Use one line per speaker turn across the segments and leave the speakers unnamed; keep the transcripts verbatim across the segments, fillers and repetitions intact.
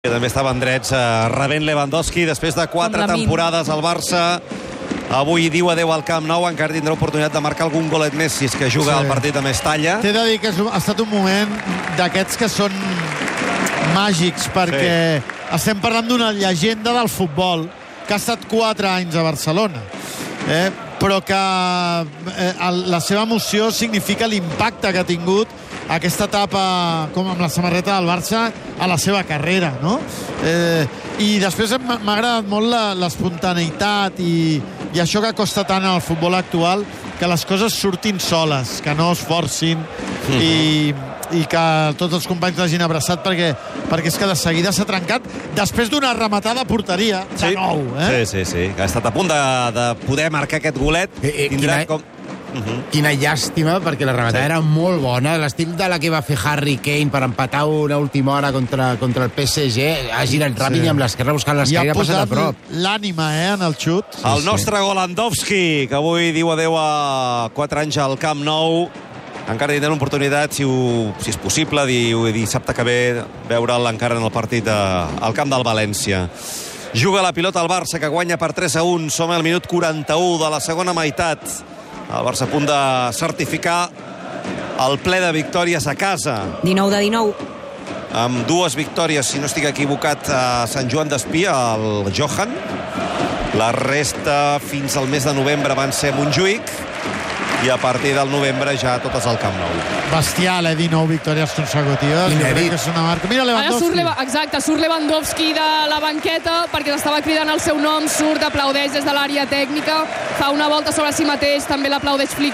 També estaven drets eh, rebent Lewandowski després de quatre temporades al Barça. Avui diu adeu al Camp Nou, encara tindrà oportunitat de marcar algun golet més si és que juga sí. El partit de més talla.
T'he de dir que ha estat un moment d'aquests que són màgics, perquè sí. Estem parlant d'una llegenda del futbol que ha estat quatre anys a Barcelona, eh? però que eh, la seva emoció significa l'impacte que ha tingut aquesta etapa com amb la samarreta del Barça a la seva carrera, no? Eh, I després m'ha agradat molt l'espontaneïtat i, i això que costa tant al futbol actual, que les coses surtin soles, que no es forcin mm-hmm. i, i que tots els companys l'hagin abraçat perquè, perquè és que de seguida s'ha trencat després d'una rematada a porteria de
sí.
nou. Eh?
Sí, sí, sí. Ha estat a punt de, de poder marcar aquest golet.
Eh, eh,
Tindrà
quina...
com... Uh-huh.
Quina llàstima, perquè la rematada sí. era molt bona. L'estil de la que va fer Harry Kane per empatar una última hora contra, contra el P S G, ha girat ràpid sí. i amb l'esquerra buscant l'esquerra ha passat a prop.
L'ànima, eh, en el xut.
Sí, el nostre sí. Golandowski, que avui diu adeu a quatre anys al Camp Nou. Encara tindran oportunitat, si, ho, si és possible, dissabte que ve, veure'l encara en el partit a, al camp del València. Juga la pilota al Barça, que guanya per tres a un. Som al minut quaranta-u de la segona meitat. El Barça a punt de certificar el ple de victòries a casa.
dinou de dinou.
Amb dues victòries, si no estic equivocat, a Sant Joan d'Espí, al Johan. La resta, fins al mes de novembre, van ser a Montjuïc. I a partir del novembre ja totes al Camp Nou.
Bestial, eh? dinou victòries consecutives.
Inèdit.
Que és una marca. Mira Lewandowski.
Surt Leva... Exacte, surt Lewandowski de la banqueta perquè s'estava cridant el seu nom, surt, aplaudeix des de l'àrea tècnica, fa una volta sobre si mateix, també l'aplaudeix Flick.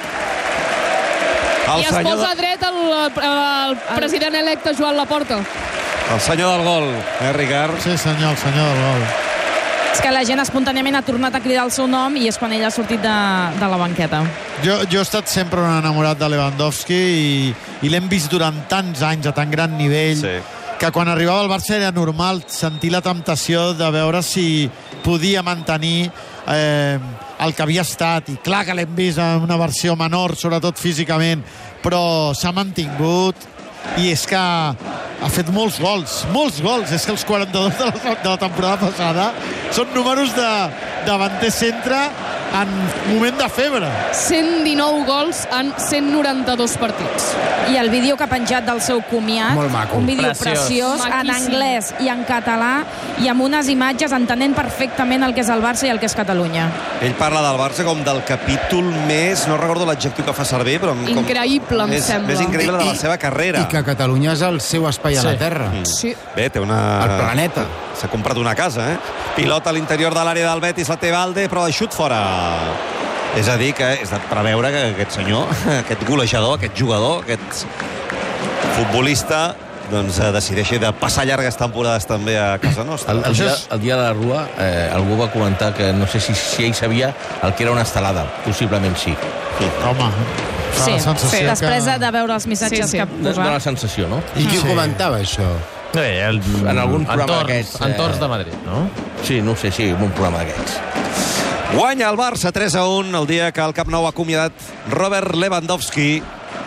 El
I es posa
de...
dret el, el president electe Joan Laporta.
El senyor del gol, eh, Ricard?
Sí, senyor, el senyor del gol.
És que la gent espontàniament ha tornat a cridar el seu nom i és quan ell ha sortit de, de la banqueta.
Jo, jo he estat sempre un enamorat de Lewandowski i, i l'hem vist durant tants anys a tan gran nivell sí. que quan arribava al Barça era normal sentir la temptació de veure si podia mantenir eh, el que havia estat. I clar que l'hem vist en una versió menor, sobretot físicament, però s'ha mantingut i és que ha fet molts gols, molts gols. És que els quaranta-dos de la, de la temporada passada són números de davanter centre en moment de febre.
cent dinou gols en cent noranta-dos partits.
I el vídeo que ha penjat del seu comiat,
molt maco.
un vídeo
Preciós.
preciós, en anglès i en català, i amb unes imatges entenent perfectament el que és el Barça i el que és Catalunya.
Ell parla del Barça com del capítol més, no recordo l'adjectiu que fa servir, però... Com,
increïble, em
més,
sembla.
Més increïble de la seva carrera.
I que Catalunya és el seu espai sí. a la Terra.
Mm.
Sí.
Bé, té una...
El planeta.
S'ha comprat una casa, eh? Pilota a l'interior de l'àrea del Betis, la té Valde, però de xut fora. És a dir, que és de preveure que aquest senyor, aquest golejador, aquest jugador, aquest futbolista, doncs decideixi de passar llargues temporades també a casa nostra.
El, el, dia, el dia de la Rua, eh, algú va comentar que no sé si, si ell sabia el que era una estelada. Possiblement sí.
sí. Home,
sí, sí.
que...
Després de veure els missatges sí, sí. que ha posat.
Dóna la sensació, no?
I qui
sí.
comentava això?
Eh, el, en algun programa
entorns,
d'aquests. Eh...
Entorns de Madrid, no?
Sí, no ho sé, sí, en un programa d'aquests.
Guanya el Barça tres a un el dia que el Camp Nou ha acomiadat Robert Lewandowski,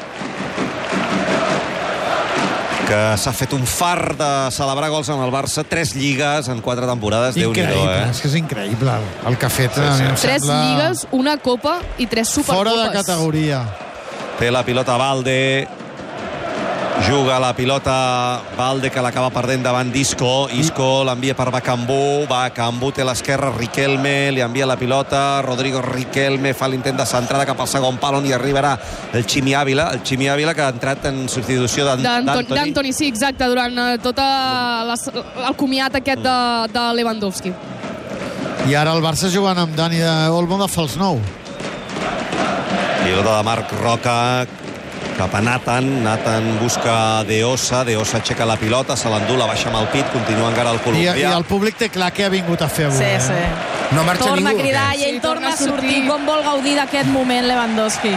que s'ha fet un far de celebrar gols en el Barça, tres lligues en quatre temporades.
Increïble,
eh?
és que és increïble el que ha fet.
Sí, sí.
Tres
sembla...
lligues, una copa i tres supercopes.
Fora de categoria.
Té la pilota Valde, juga la pilota Valde, que l'acaba perdent davant d'Isco. Isco l'envia per Bakambu, Bakambu té l'esquerra, Riquelme li envia la pilota, Rodrigo Riquelme fa l'intent de centrada cap al segon pal on hi arribarà el Ximi Ávila, el Ximi Ávila que ha entrat en substitució d'Antoni.
D'Antoni, sí, exacte, durant tot el comiat aquest de, de Lewandowski.
I ara el Barça jugant amb Dani Olmo de fals nou.
Pilota de Marc Roca cap a Nathan, Nathan busca De Ossa, De Ossa aixeca la pilota, se l'endú, la baixa amb el pit, continua encara el colombià.
I, I el públic té clar què ha vingut a fer avui.
Sí, sí.
Eh?
No marxa
torna
ningú.
a cridar
Okay.
i ell
Sí,
torna a sortir.
sortir.
Com vol gaudir d'aquest moment Lewandowski.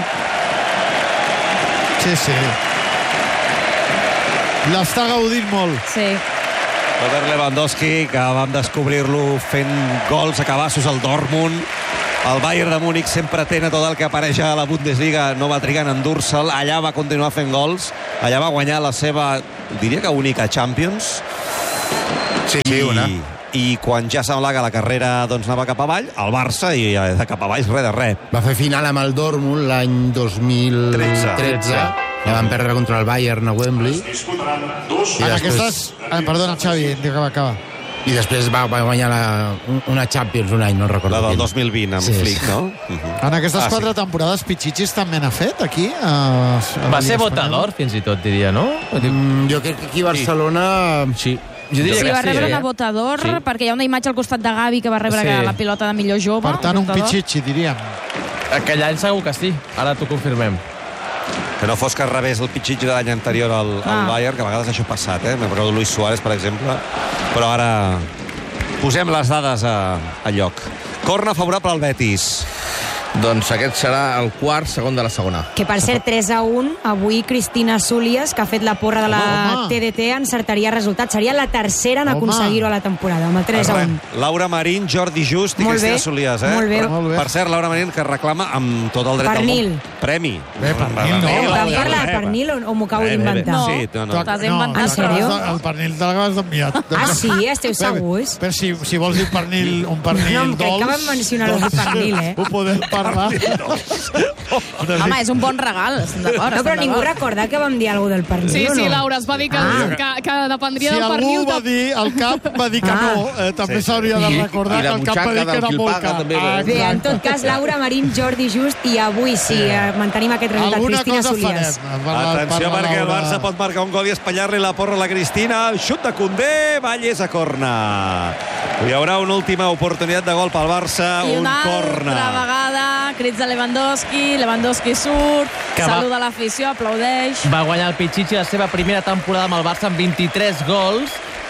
Sí, sí. L'està gaudint molt.
Sí.
Robert Lewandowski, que vam descobrir-lo fent gols a cabassos al Dortmund. El Bayern de Múnich sempre té tot el que apareix a la Bundesliga, no va trigar en endur-se'l, allà va continuar fent gols, allà va guanyar la seva, diria que única Champions,
Sí, sí, una.
I, i quan ja semblava que la carrera doncs, anava cap avall, el Barça, i de cap avall res de res.
Va fer final amb el Dortmund l'any dos mil tretze. Ja van perdre contra el Bayern a Wembley. I
En
després,
aquestes... Ah, perdona, Xavi, acaba, acaba.
i després va, va guanyar la, una Champions un any, no recordo.
La del
quin.
dos mil vint, amb
Sí,
Flick,
sí.
no? Uh-huh.
En aquestes
Ah, sí.
quatre temporades, Pichichis també n'ha fet, aquí? A, a
Va ser votador, fins i tot, diria, no?
Mm, jo crec que aquí a Barcelona...
Sí.
Jo diria
Sí,
que
va
sí,
rebre
eh?
una votador,
Sí.
perquè hi ha una imatge al costat de Gavi que va rebre
Sí.
la pilota de millor jove.
Per tant, un
votador.
Pichichi, diríem.
Aquell any segur que sí. Ara t'ho confirmem.
Que no fos que rebés el pitxitxo de l'any anterior al, al
Ah.
Bayern, que a vegades això ha passat, eh? Me'n recordo Luis Suárez, per exemple. Però ara posem les dades a, a lloc. Corna favorable al Betis.
Doncs aquest serà el quart segon de la segona.
Que per cert, tres a un, avui Cristina Súlies, que ha fet la porra de la
Home.
T D T, encertaria el resultat. Seria la tercera en
Home.
aconseguir-ho a la temporada, amb el tres a un.
Laura Marín, Jordi Just i
Molt
Cristina
bé,
Solias, eh?
molt bé.
Per,
Molt bé.
per cert, Laura Marín, que reclama amb tot el dret
Pernil.
del món. Premi.
Bé, pernil, no.
Eh,
Bé,
vam
bé,
parlar
bé,
de pernil o, o m'ho acabo
Bé, bé, bé.
d'inventar?
No.
Sí, no, no.
T'has inventat.
En sèrio?
El pernil te l'acabes d'enviar.
Ah, sí? Esteu segurs?
Però si, si vols dir pernil, un pernil
No, em crec
dolç...
que vam mencionar el pernil, eh?
Ho podem parlar.
Home, és un bon regal, estem d'acord.
No, però
estem
ningú
d'acord.
recorda que vam dir alguna del pernil,
Sí,
o no?
sí, Laura, es va dir que,
Ah.
que, que dependria
Si
del
algú
pernil.
va
De...
dir, el cap va dir que
Ah.
no, eh, també s'hauria de
I-
recordar
i
que
la
el cap va
butxaca
dir que
del
era
qui el
molt
paga
car.
també,
Ah,
eh?
Bé, en
exacte.
tot cas, Laura Marín, Jordi Just, i avui, si eh, mantenim aquest resultat,
Alguna
Cristina
cosa
Súlies.
farem. Per la-
Atenció,
per la
perquè el
Laura.
Barça pot marcar un gol i espatllar-li la porra a la Cristina. Xut de Condé, Valles a corna. Hi haurà una última oportunitat de gol pel Barça,
I
un
una
corna.
altra vegada, crits de Lewandowski, Lewandowski surt,
Que va-
saluda l'afició, aplaudeix.
Va guanyar el Pichichi la seva primera temporada amb el Barça amb vint-i-tres gols.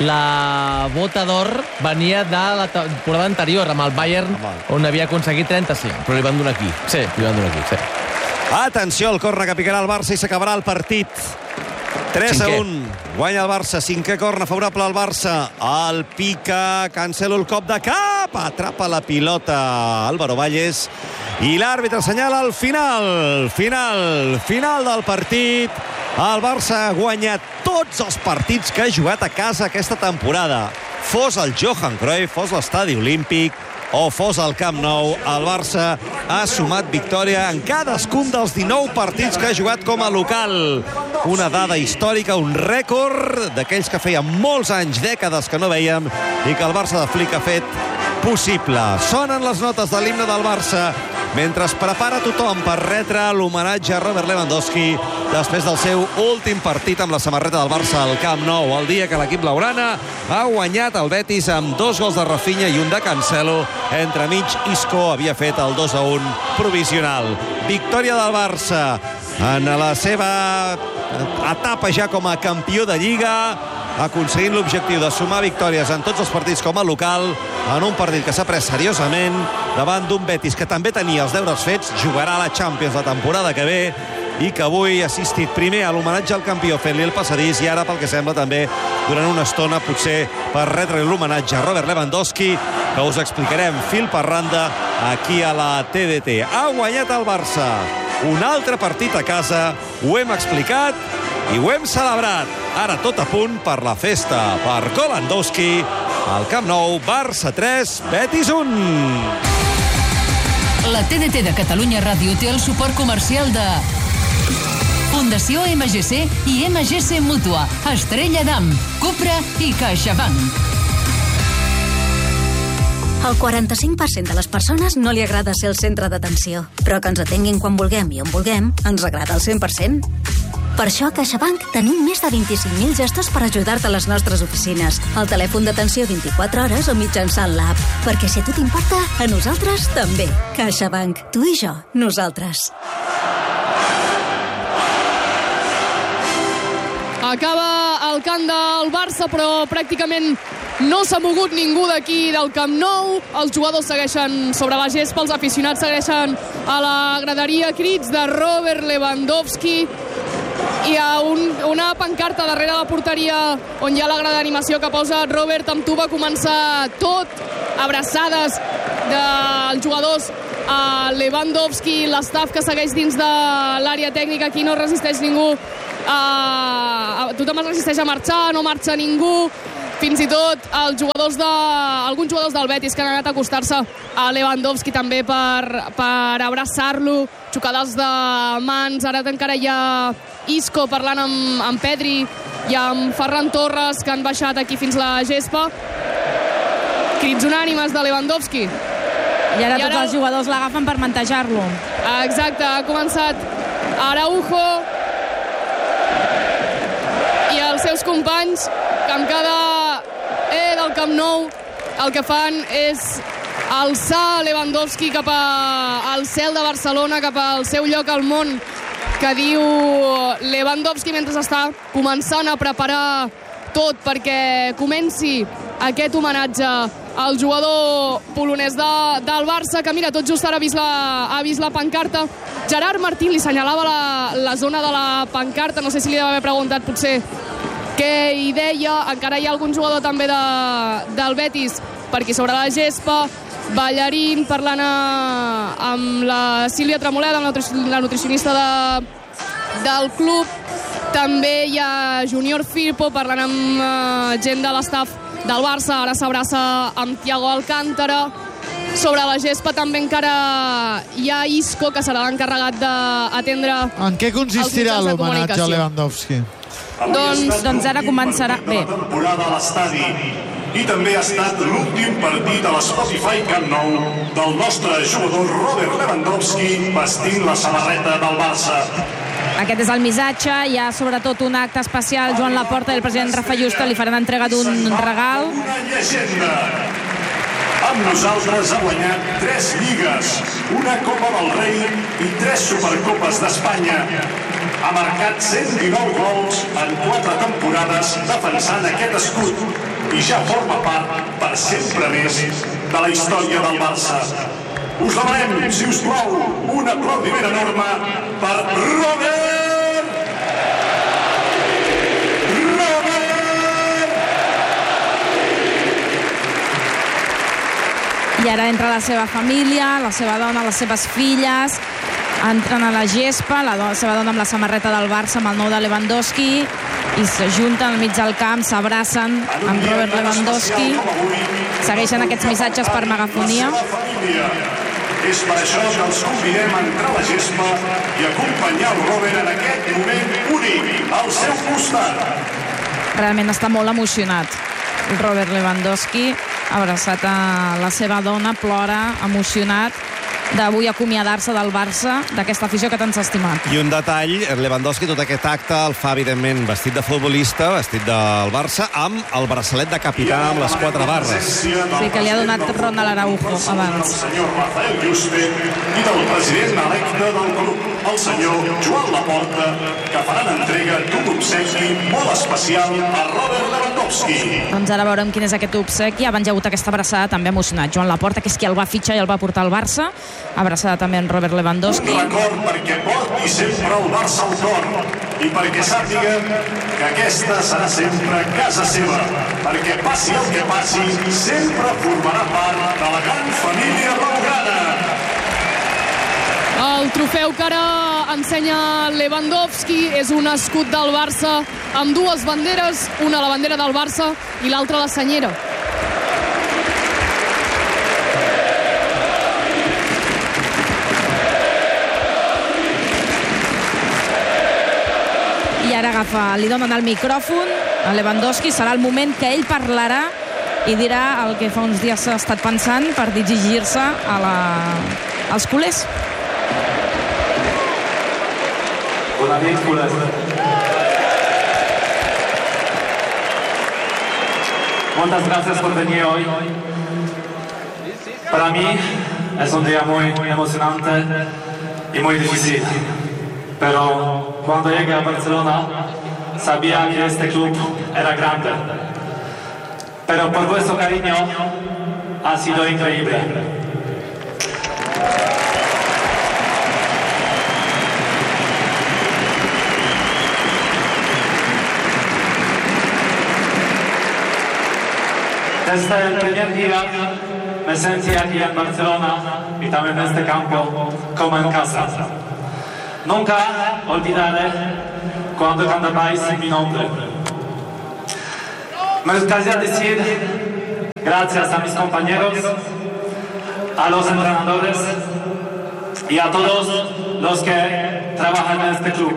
La bota d'or venia de la temporada anterior amb el Bayern, on havia aconseguit trenta-cinc.
Però li van donar aquí.
Sí.
Li van donar aquí.
Sí.
Atenció, el corna que picarà el Barça i s'acabarà el partit. tres a
Cinquè.
un. Guanya el Barça. Cinquè corna favorable al Barça. El pica. Cancelo el cop de cap. Atrapa la pilota Álvaro Valles. I l'àrbitre assenyala el final. Final. Final del partit. El Barça ha guanyat tots els partits que ha jugat a casa aquesta temporada. Fos el Johan Cruyff, fos l'Estadi Olímpic o fos el Camp Nou, el Barça ha sumat victòria en cadascun dels dinou partits que ha jugat com a local. Una dada històrica, un rècord d'aquells que feia molts anys, dècades que no veiem, i que el Barça de Flick ha fet possible. Sonen les notes de l'himne del Barça mentre es prepara tothom per retre l'homenatge a Robert Lewandowski després del seu últim partit amb la samarreta del Barça al Camp Nou, el dia que l'equip blaugrana ha guanyat el Betis amb dos gols de Rafinha i un de Cancelo. Entremig, Isco havia fet el dos a un provisional. Victòria del Barça en la seva etapa ja com a campió de Lliga, aconseguint l'objectiu de sumar victòries en tots els partits com a local, en un partit que s'ha pres seriosament davant d'un Betis que també tenia els deures fets, jugarà a la Champions la temporada que ve i que avui ha assistit primer a l'homenatge al campió fent-li el passadís i ara, pel que sembla, també durant una estona potser per retre l'homenatge a Robert Lewandowski, que us explicarem fil per randa aquí a la T D T. Ha guanyat el Barça un altre partit a casa, ho hem explicat i ho hem celebrat. Ara tot a punt per la festa per Lewandowski al Camp Nou. Barça tres, Betis un.
La T D T de Catalunya Ràdio té el suport comercial de Fundació M G C i M G C Mútua, Estrella Damm, Cupra i CaixaBank.
El quaranta-cinc per cent de les persones no li agrada ser el centre d'atenció, però que ens atenguin quan vulguem i on vulguem ens agrada el cent per cent. Per això a CaixaBank tenim més de vint-i-cinc mil gestors per ajudar-te a les nostres oficines, al telèfon d'atenció vint-i-quatre hores o mitjançant l'app. Perquè si a tu t'importa, a nosaltres també. CaixaBank. Tu i jo. Nosaltres.
Acaba el camp del Barça, però pràcticament no s'ha mogut ningú d'aquí del Camp Nou. Els jugadors segueixen sobre la gespa, els aficionats segueixen a la graderia, crits de Robert Lewandowski. Hi ha un, una pancarta darrere la porteria on hi ha la grada d'animació que posa Robert, amb tu va començar tot, abraçades dels jugadors a Lewandowski, l'estaf que segueix dins de l'àrea tècnica. Aquí no resisteix ningú, a... tothom es resisteix a marxar, no marxa ningú. fins i tot els jugadors de, alguns jugadors del Betis que han anat a acostar-se a Lewandowski també per, per abraçar-lo, xocades de mans. Ara encara hi ha Isco parlant amb, amb Pedri i amb Ferran Torres, que han baixat aquí fins la gespa. Crits unànimes de Lewandowski.
I ara, I ara tots els jugadors l'agafen per mantejar-lo.
Exacte, ha començat Araujo i els seus companys, que amb cada E del Camp Nou el que fan és alçar Lewandowski cap al cel de Barcelona, cap al seu lloc al món, que diu Lewandowski, mentre està començant a preparar tot perquè comenci aquest homenatge al jugador polonès de, del Barça, que mira, tot just ara ha vist la, ha vist la pancarta. Gerard Martín li senyalava la, la zona de la pancarta, no sé si li deu haver preguntat potser què hi deia. Encara hi ha algun jugador també de, del Betis per aquí sobre la gespa, Ballarín parlant a, amb la Sílvia Tremoleda, la nutricionista de, del club. També hi ha Junior Firpo parlant amb uh, gent de l'estaf del Barça. Ara s'abraça amb Thiago Alcántara. Sobre la gespa també encara hi ha Isco, que serà l'encarregat d'atendre.
En què consistirà l'homenatge a Lewandowski?
Doncs, doncs ara començarà bé.
Temporada a l'estadi. I també ha estat l'últim partit a l'Spotify Camp Nou del nostre jugador Robert Lewandowski vestint la samarreta del Barça.
Aquest és el missatge. Hi ha sobretot un acte especial. Joan Laporta i el president Rafa Justa li faran entrega d'un regal.
Una llegenda. Amb nosaltres ha guanyat tres lligues, una Copa del Rei i tres Supercopes d'Espanya. Ha marcat cent dinou gols en quatre temporades defensant aquest escut i ja forma part, per sempre més, de la història del Barça. Us demanem, si us plau, un aplaudiment enorme per Robert! Robert!
I ara entra la seva família, la seva dona, les seves filles, entren a la gespa, la, dona, la seva dona amb la samarreta del Barça, amb el nou de Lewandowski, i s'ajunten al mig del camp, s'abracen amb Robert Lewandowski, segueixen aquests missatges per megafonia.
És per això que els convidem a entrar a la gespa i acompanyar el Robert en aquest moment únic al seu costat.
Realment està molt emocionat Robert Lewandowski, abraçat a la seva dona, plora, emocionat d'avui acomiadar-se del Barça, d'aquesta afició que tant s'ha estimat.
I un detall, Lewandowski tot aquest acte el fa evidentment vestit de futbolista, vestit del Barça, amb el braçalet de capità amb les quatre barres.
Sí, que li ha donat Ronald Araujo abans.
El senyor Rafael Yuste i del president electe del grup, el senyor Joan Laporta, que faran entrega d'un obsequi molt especial a Robert Lewandowski.
Doncs ara veurem quin és aquest obsequi. Abans hi ha hagut aquesta abraçada també emocionat. Joan Laporta, que és qui el va fitxar i el va portar al Barça, abraçada també en Robert Lewandowski.
Un record perquè porti sempre el Barça al cor i perquè sàpiga que aquesta serà sempre casa seva, perquè passi el que passi, sempre formarà part de la gran família blaugrana.
El trofeu que ara ensenya Lewandowski és un escut del Barça amb dues banderes, una la bandera del Barça i l'altra la senyera.
I ara agafa, li donen el micròfon a Lewandowski, serà el moment que ell parlarà i dirà el que fa uns dies s'ha estat pensant per dirigir-se a la... als culers.
Bona nit, culers. Muchas gracias por venir hoy. Para mí es un día muy emocionante y muy difícil. Pero cuando llegué a Barcelona sabía que este club era grande. Pero por vuestro cariño ha sido increíble. Desde el primer día me sentí aquí en Barcelona y también en este campo como en casa. Nunca olvidaré cuando cantabais mi nombre. Me gustaría decir gracias a mis compañeros, a los entrenadores y a todos los que trabajan en este club.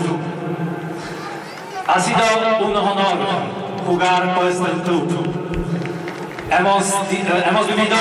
Ha sido un honor jugar por este club. Hemos, eh, hemos vivido...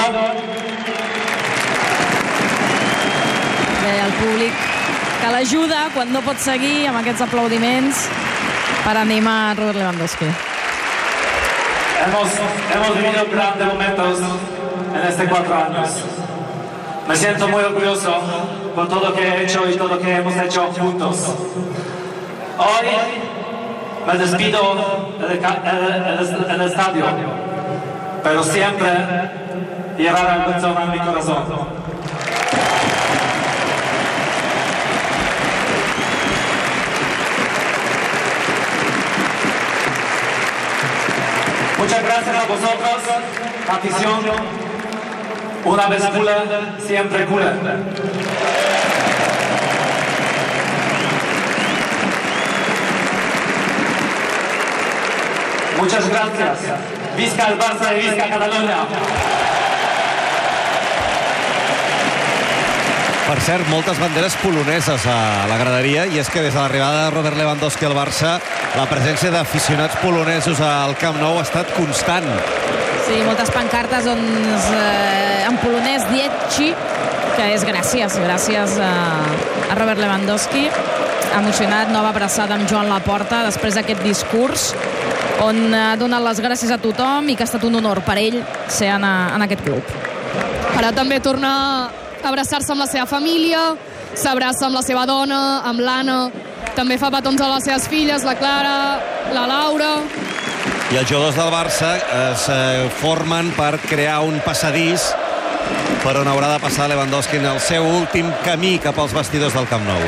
Bé, el públic que l'ajuda quan no pot seguir amb aquests aplaudiments per animar a Robert Lewandowski.
Hemos, hemos vivido grandes momentos en estos cuatro años. Me siento muy orgulloso por todo lo que he hecho y todo lo que hemos hecho juntos. Hoy me despido en el, en el estadio, pero siempre llevará el Benzema en mi corazón. Muchas gracias a vosotros, afición. Una vez culé, siempre culé. Muchas gracias. Visca el Barça y visca Catalunya.
Per cert, moltes banderes poloneses a la graderia, i és que des de l'arribada de Robert Lewandowski al Barça, la presència d'aficionats polonesos al Camp Nou ha estat constant.
Sí, moltes pancartes on, eh, en polonès Dietchi, que és gràcies, gràcies a, a Robert Lewandowski. Emocionat, nova abraçada amb Joan Laporta després d'aquest discurs on ha donat les gràcies a tothom i que ha estat un honor per ell ser en, a, en aquest club.
Ara també torna a abraçar-se amb la seva família, s'abraça amb la seva dona, amb l'Anna, també fa petons a les seves filles, la Clara, la Laura.
I els jugadors del Barça es eh, formen per crear un passadís per on haurà de passar Lewandowski en el seu últim camí cap als vestidors del Camp Nou.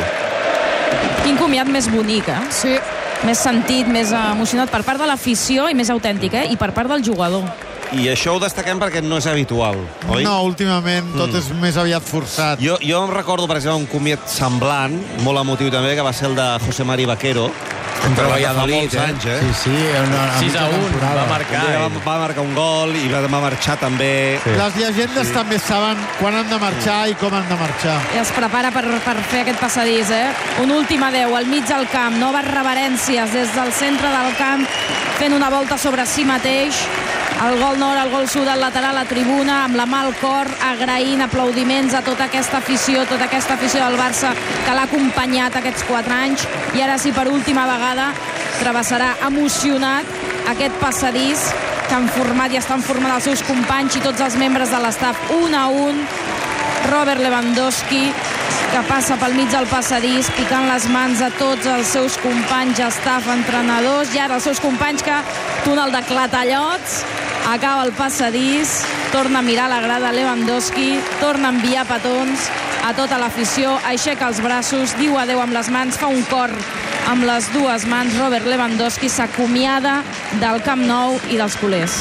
Quin comiat més bonic, eh?
Sí.
Més sentit, més emocionat per part de l'afició i més autèntic, eh? I per part del jugador.
I això ho destaquem perquè no és habitual, oi?
No, últimament tot
Mm.
és més aviat forçat.
Jo, jo em recordo, per exemple, un comiat semblant, molt emotiu també, que va ser el de José Mari Vaquero.
Contra
Fa
Valladolid,
molts
eh?
anys, eh?
Sí, sí, una, una
sis a
mitja
un,
temporada.
va marcar.
Va,
ell.
va marcar un gol i va, va marxar també.
Sí.
Les llegendes també saben quan han de marxar i com han de marxar.
I es prepara per, per fer aquest passadís, eh? Un últim adeu al mig del camp, noves reverències des del centre del camp, fent una volta sobre si mateix. El gol nord, el gol sud, el lateral, a tribuna, amb la mà al cor, agraint aplaudiments a tota aquesta afició, tota aquesta afició del Barça que l'ha acompanyat aquests quatre anys. I ara sí, per última vegada, travessarà emocionat aquest passadís que han format i estan formant els seus companys i tots els membres de l'estaf, un a un. Robert Lewandowski, que passa pel mig del passadís, picant les mans a tots els seus companys, estaf, entrenadors, i ara els seus companys que túnel de clatallots, acaba el passadís, torna a mirar la grada Lewandowski, torna a enviar petons a tota l'afició, aixeca els braços, diu adeu amb les mans, fa un cor amb les dues mans. Robert Lewandowski s'acomiada del Camp Nou i dels culers.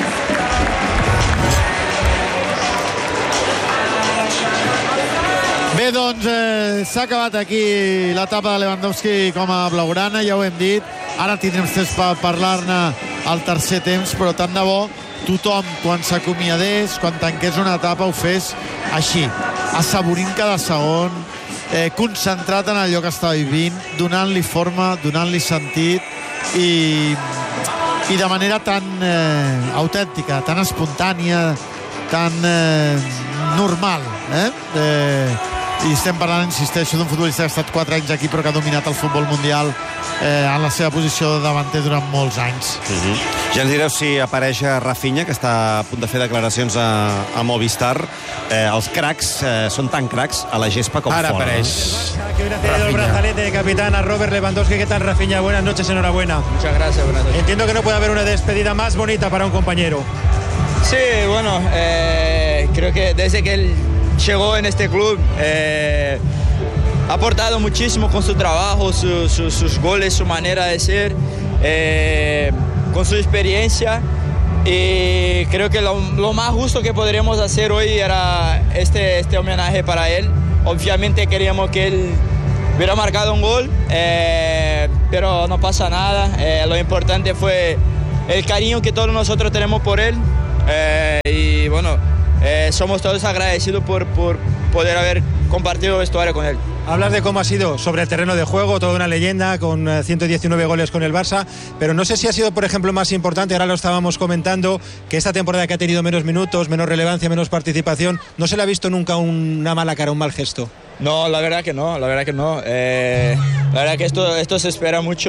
Bé, doncs eh, s'ha acabat aquí l'etapa de Lewandowski com a blaugrana, ja ho hem dit. Ara tindrem temps per parlar-ne al tercer temps, però tant de bo tothom, quan s'acomiadés, quan tanqués una etapa, ho fes així, assaborint cada segon, eh, concentrat en allò que està vivint, donant-li forma, donant-li sentit i, i de manera tan eh, autèntica, tan espontània, tan eh, normal, eh? eh i estem parlant, insisteixo, d'un futbolista que ha estat quatre anys aquí però que ha dominat el futbol mundial eh, en la seva posició de davanter durant molts anys.
Uh-huh. Ja ens direu si apareix Rafinha, que està a punt de fer declaracions a, a Movistar. Eh, els cracs eh, són tan cracs a la gespa com
Ara
fora.
apareix.
Que hubiera cedido el brazalete de capitán a Robert Lewandowski. ¿Qué tal, Rafinha? Buenas noches, enhorabuena.
Muchas gracias, buenas noches.
Entiendo que no puede haber una despedida más bonita para un compañero.
Sí, bueno, eh, creo que desde que él llegó en este club eh, ha aportado muchísimo con su trabajo, su, su, sus goles, su manera de ser, eh, con su experiencia. Y creo que lo, lo más justo que podríamos hacer hoy era este, este homenaje para él. Obviamente queríamos que él hubiera marcado un gol, eh, pero no pasa nada. Eh, lo importante fue el cariño que todos nosotros tenemos por él. Eh, y bueno, eh, somos todos agradecidos por, por poder haber compartido vestuario con él.
Hablas de cómo ha sido sobre el terreno de juego, toda una leyenda con ciento diecinueve goles con el Barça, pero no sé si ha sido, por ejemplo, más importante, ahora lo estábamos comentando, que esta temporada que ha tenido menos minutos, menos relevancia, menos participación, no se le ha visto nunca una mala cara, un mal gesto.
No, la verdad que no, la verdad que no. Eh, la verdad que esto, esto se espera mucho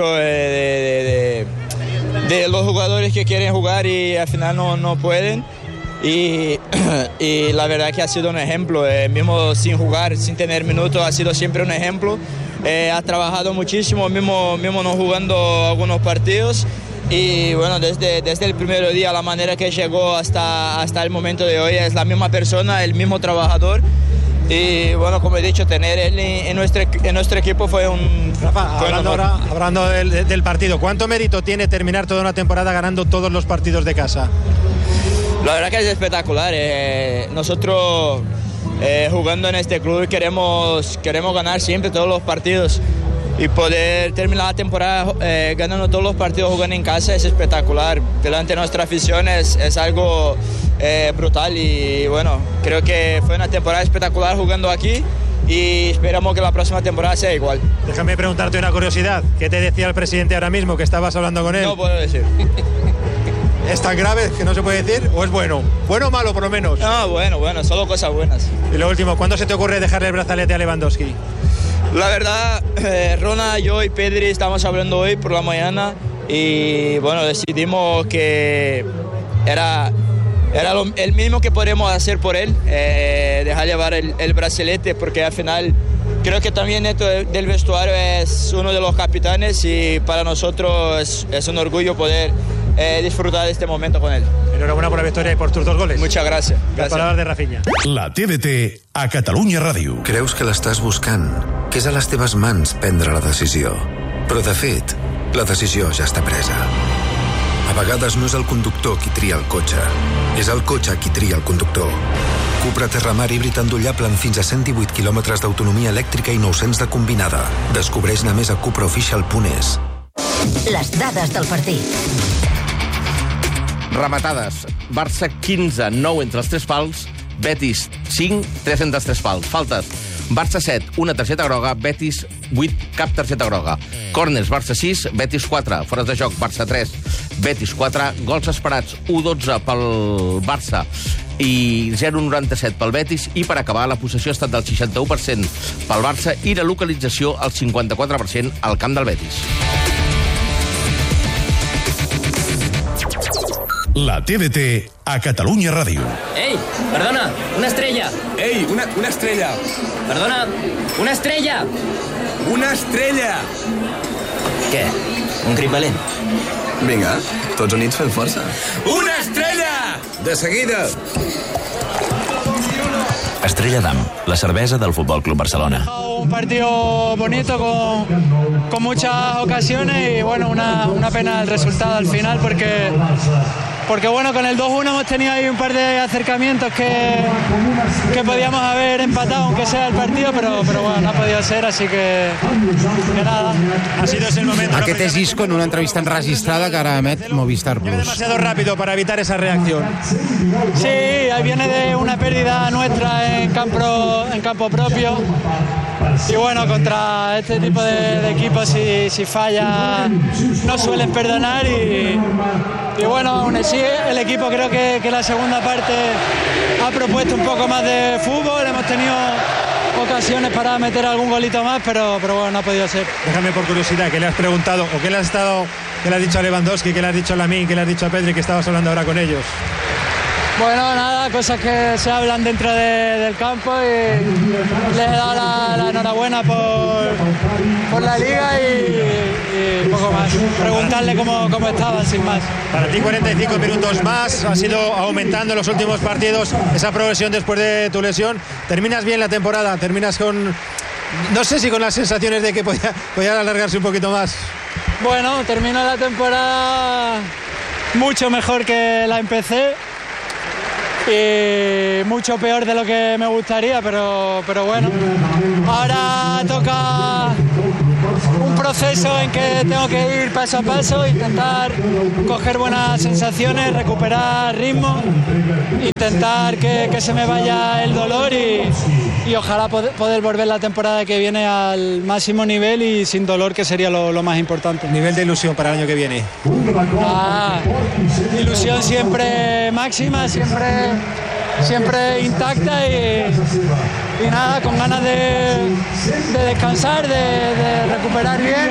eh, de, de, de los jugadores que quieren jugar y al final no, no pueden. Y, y la verdad que ha sido un ejemplo, eh, mismo sin jugar, sin tener minutos, ha sido siempre un ejemplo. Eh, ha trabajado muchísimo, mismo, mismo no jugando algunos partidos. Y bueno, desde, desde el primer día, la manera que llegó hasta, hasta el momento de hoy, es la misma persona, el mismo trabajador. Y bueno, como he dicho, tener él en, en, nuestro, en nuestro equipo fue un...
Rafa,
fue
hablando,
un
ahora, hablando del, del partido, ¿cuánto mérito tiene terminar toda una temporada ganando todos los partidos de casa?
La verdad que es espectacular. Eh, nosotros eh, jugando en este club queremos, queremos ganar siempre todos los partidos y poder terminar la temporada eh, ganando todos los partidos jugando en casa es espectacular. Delante de nuestra afición es, es algo eh, brutal y bueno, creo que fue una temporada espectacular jugando aquí y esperamos que la próxima temporada sea igual.
Déjame preguntarte una curiosidad. ¿Qué te decía el presidente ahora mismo que estabas hablando con él?
No puedo decir.
¿Es tan grave que no se puede decir o es bueno? ¿Bueno o malo por lo menos?
No, bueno, bueno, solo cosas buenas.
Y lo último, ¿cuándo se te ocurre dejarle el brazalete a Lewandowski?
La verdad, eh, Rona, yo y Pedri estamos hablando hoy por la mañana y bueno, decidimos que era, era lo, el mismo que podemos hacer por él, eh, dejar llevar el, el brazalete porque al final creo que también esto del vestuario es uno de los capitanes y para nosotros es, es un orgullo poder eh, disfrutar de este momento con él.
Enhorabuena por la victoria y por tus dos goles.
Muchas gracias.
Las palabras de Rafinha.
La T D T a Catalunya Ràdio.
Creus que l'estàs buscant, que és a les teves mans prendre la decisió. Però de fet, la decisió ja està presa. A vegades no és el conductor qui tria el cotxe, és el cotxe qui tria el conductor. Cupra Terramar híbrid endollable amb fins a cent divuit quilòmetres d'autonomia elèctrica i nou-cents de combinada. Descobreix-ne més a cupra oficial punt es.
Les dades del partit.
Rematades. Barça quinze, nou entre els tres pals, Betis cinc, tres entre els tres pals. Faltes. Barça set, una targeta groga, Betis vuit, cap targeta groga. Corners, Barça sis, Betis quatre. Fores de joc, Barça tres, Betis quatre. Gols esperats, u dotze pel Barça i zero coma noranta-set pel Betis. I per acabar, la possessió ha estat del seixanta-u per cent pel Barça i la localització al cinquanta-quatre per cent al camp del Betis.
La T D T a Catalunya Ràdio.
Ei, perdona, una estrella.
Ei, una, una estrella.
Perdona, una estrella.
Una estrella.
Què? Un crit valent?
Vinga, tots units fem força.
Una estrella!
De seguida.
Estrella Damm, la cervesa del Futbol Club Barcelona.
Un partido bonito con, con muchas ocasiones y bueno, una, una pena el resultado al final porque, porque bueno, con el dos uno hemos tenido ahí un par de acercamientos que, que podíamos haber empatado aunque sea el partido, pero, pero bueno, no ha podido ser, así que, que nada.
Ha sido ese el momento.
Aquest és Isco en una entrevista enregistrada que ara emet Movistar Plus.
Demasiado rápido para evitar esa reacción.
Sí, ahí viene de una pérdida nuestra en campo, en campo propio. Y bueno, contra este tipo de, de equipos si, si falla no suelen perdonar y, y bueno, aún así el equipo creo que, que la segunda parte ha propuesto un poco más de fútbol, hemos tenido ocasiones para meter algún golito más, pero, pero bueno, no ha podido ser.
Déjame por curiosidad, ¿qué le has preguntado o qué le has estado, qué le has dicho a Lewandowski, qué le has dicho a Lamine, qué le has dicho a Pedri, que estabas hablando ahora con ellos?
Bueno, nada, cosas que se hablan dentro de, del campo y les he dado la, la enhorabuena por, por la liga y, y poco más. Preguntarle cómo, cómo estaban, sin más.
Para ti cuarenta y cinco minutos más, ha sido aumentando en los últimos partidos esa progresión después de tu lesión. Terminas bien la temporada, terminas con, no sé si con las sensaciones de que podía, podía alargarse un poquito más.
Bueno, termino la temporada mucho mejor que la empecé. Y mucho peor de lo que me gustaría, pero, pero bueno, ahora toca un proceso en que tengo que ir paso a paso, intentar coger buenas sensaciones, recuperar ritmo, intentar que, que se me vaya el dolor y, y ojalá poder, poder volver la temporada que viene al máximo nivel y sin dolor, que sería lo, lo más importante.
Nivel de ilusión para el año que viene.
Ah, ilusión siempre máxima, siempre, siempre intacta y, y nada, con ganas de, de descansar, de, de recuperar bien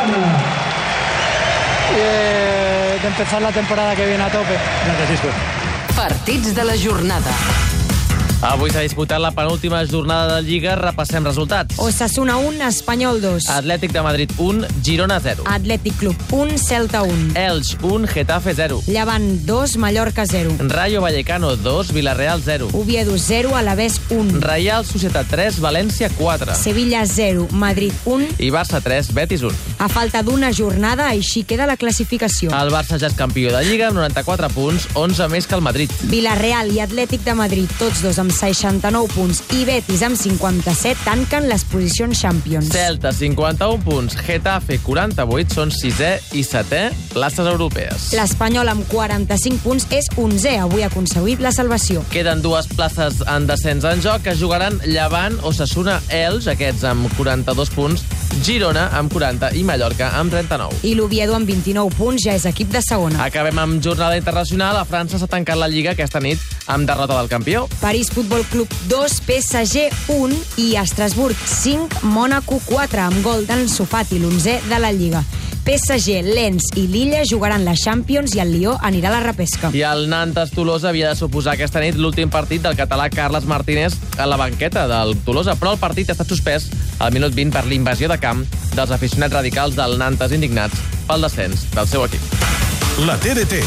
y de, de empezar la temporada que viene a tope.
Gracias, Isco.
Partits de la jornada.
Avui s'ha disputat la penúltima jornada de Lliga. Repassem resultats.
Osasuna un, Espanyol dos.
Atlètic de Madrid un, Girona zero.
Atlètic Club un, Celta un.
Elx un, Getafe zero.
Llevant dos, Mallorca zero.
Rayo Vallecano dos, Villarreal zero.
Oviedo zero, Alavés un.
Reial Societat tres, València quatre.
Sevilla zero, Madrid un.
I Barça tres, Betis un.
A falta d'una jornada, així queda la classificació.
El Barça ja és campió de Lliga amb noranta-quatre punts, onze més que el Madrid.
Villarreal i Atlètic de Madrid, tots dos amb seixanta-nou punts, i Betis amb cinquanta-set tanquen les posicions Champions.
Celta, cinquanta-un punts. Getafe, quaranta-vuit, són sisè i setè places europees.
L'Espanyol amb quaranta-cinc punts és onzè, avui ha aconseguit la salvació.
Queden dues places en descens en joc, que jugaran Llevant, Osasuna, Elx, aquests amb quaranta-dos punts, Girona amb quaranta i Mallorca amb trenta-nou.
I l'Oviedo amb vint-i-nou punts ja és equip de segona.
Acabem amb jornada internacional. A França s'ha tancat la Lliga aquesta nit amb derrota del campió.
París Futbol Club dos, P S G un i Estrasburg cinc, Mònaco quatre, amb gol d'Ansu Fati, l'onzè de la Lliga. P S G, Lens i Lille jugaran la Champions i el Lió anirà a la repesca.
I el Nantes-Tolosa havia de suposar aquesta nit l'últim partit del català Carles Martínez a la banqueta del Tolosa, però el partit ha estat suspès al minut vint per l'invasió de camp dels aficionats radicals del Nantes indignats pel descens del seu equip.
La T D T.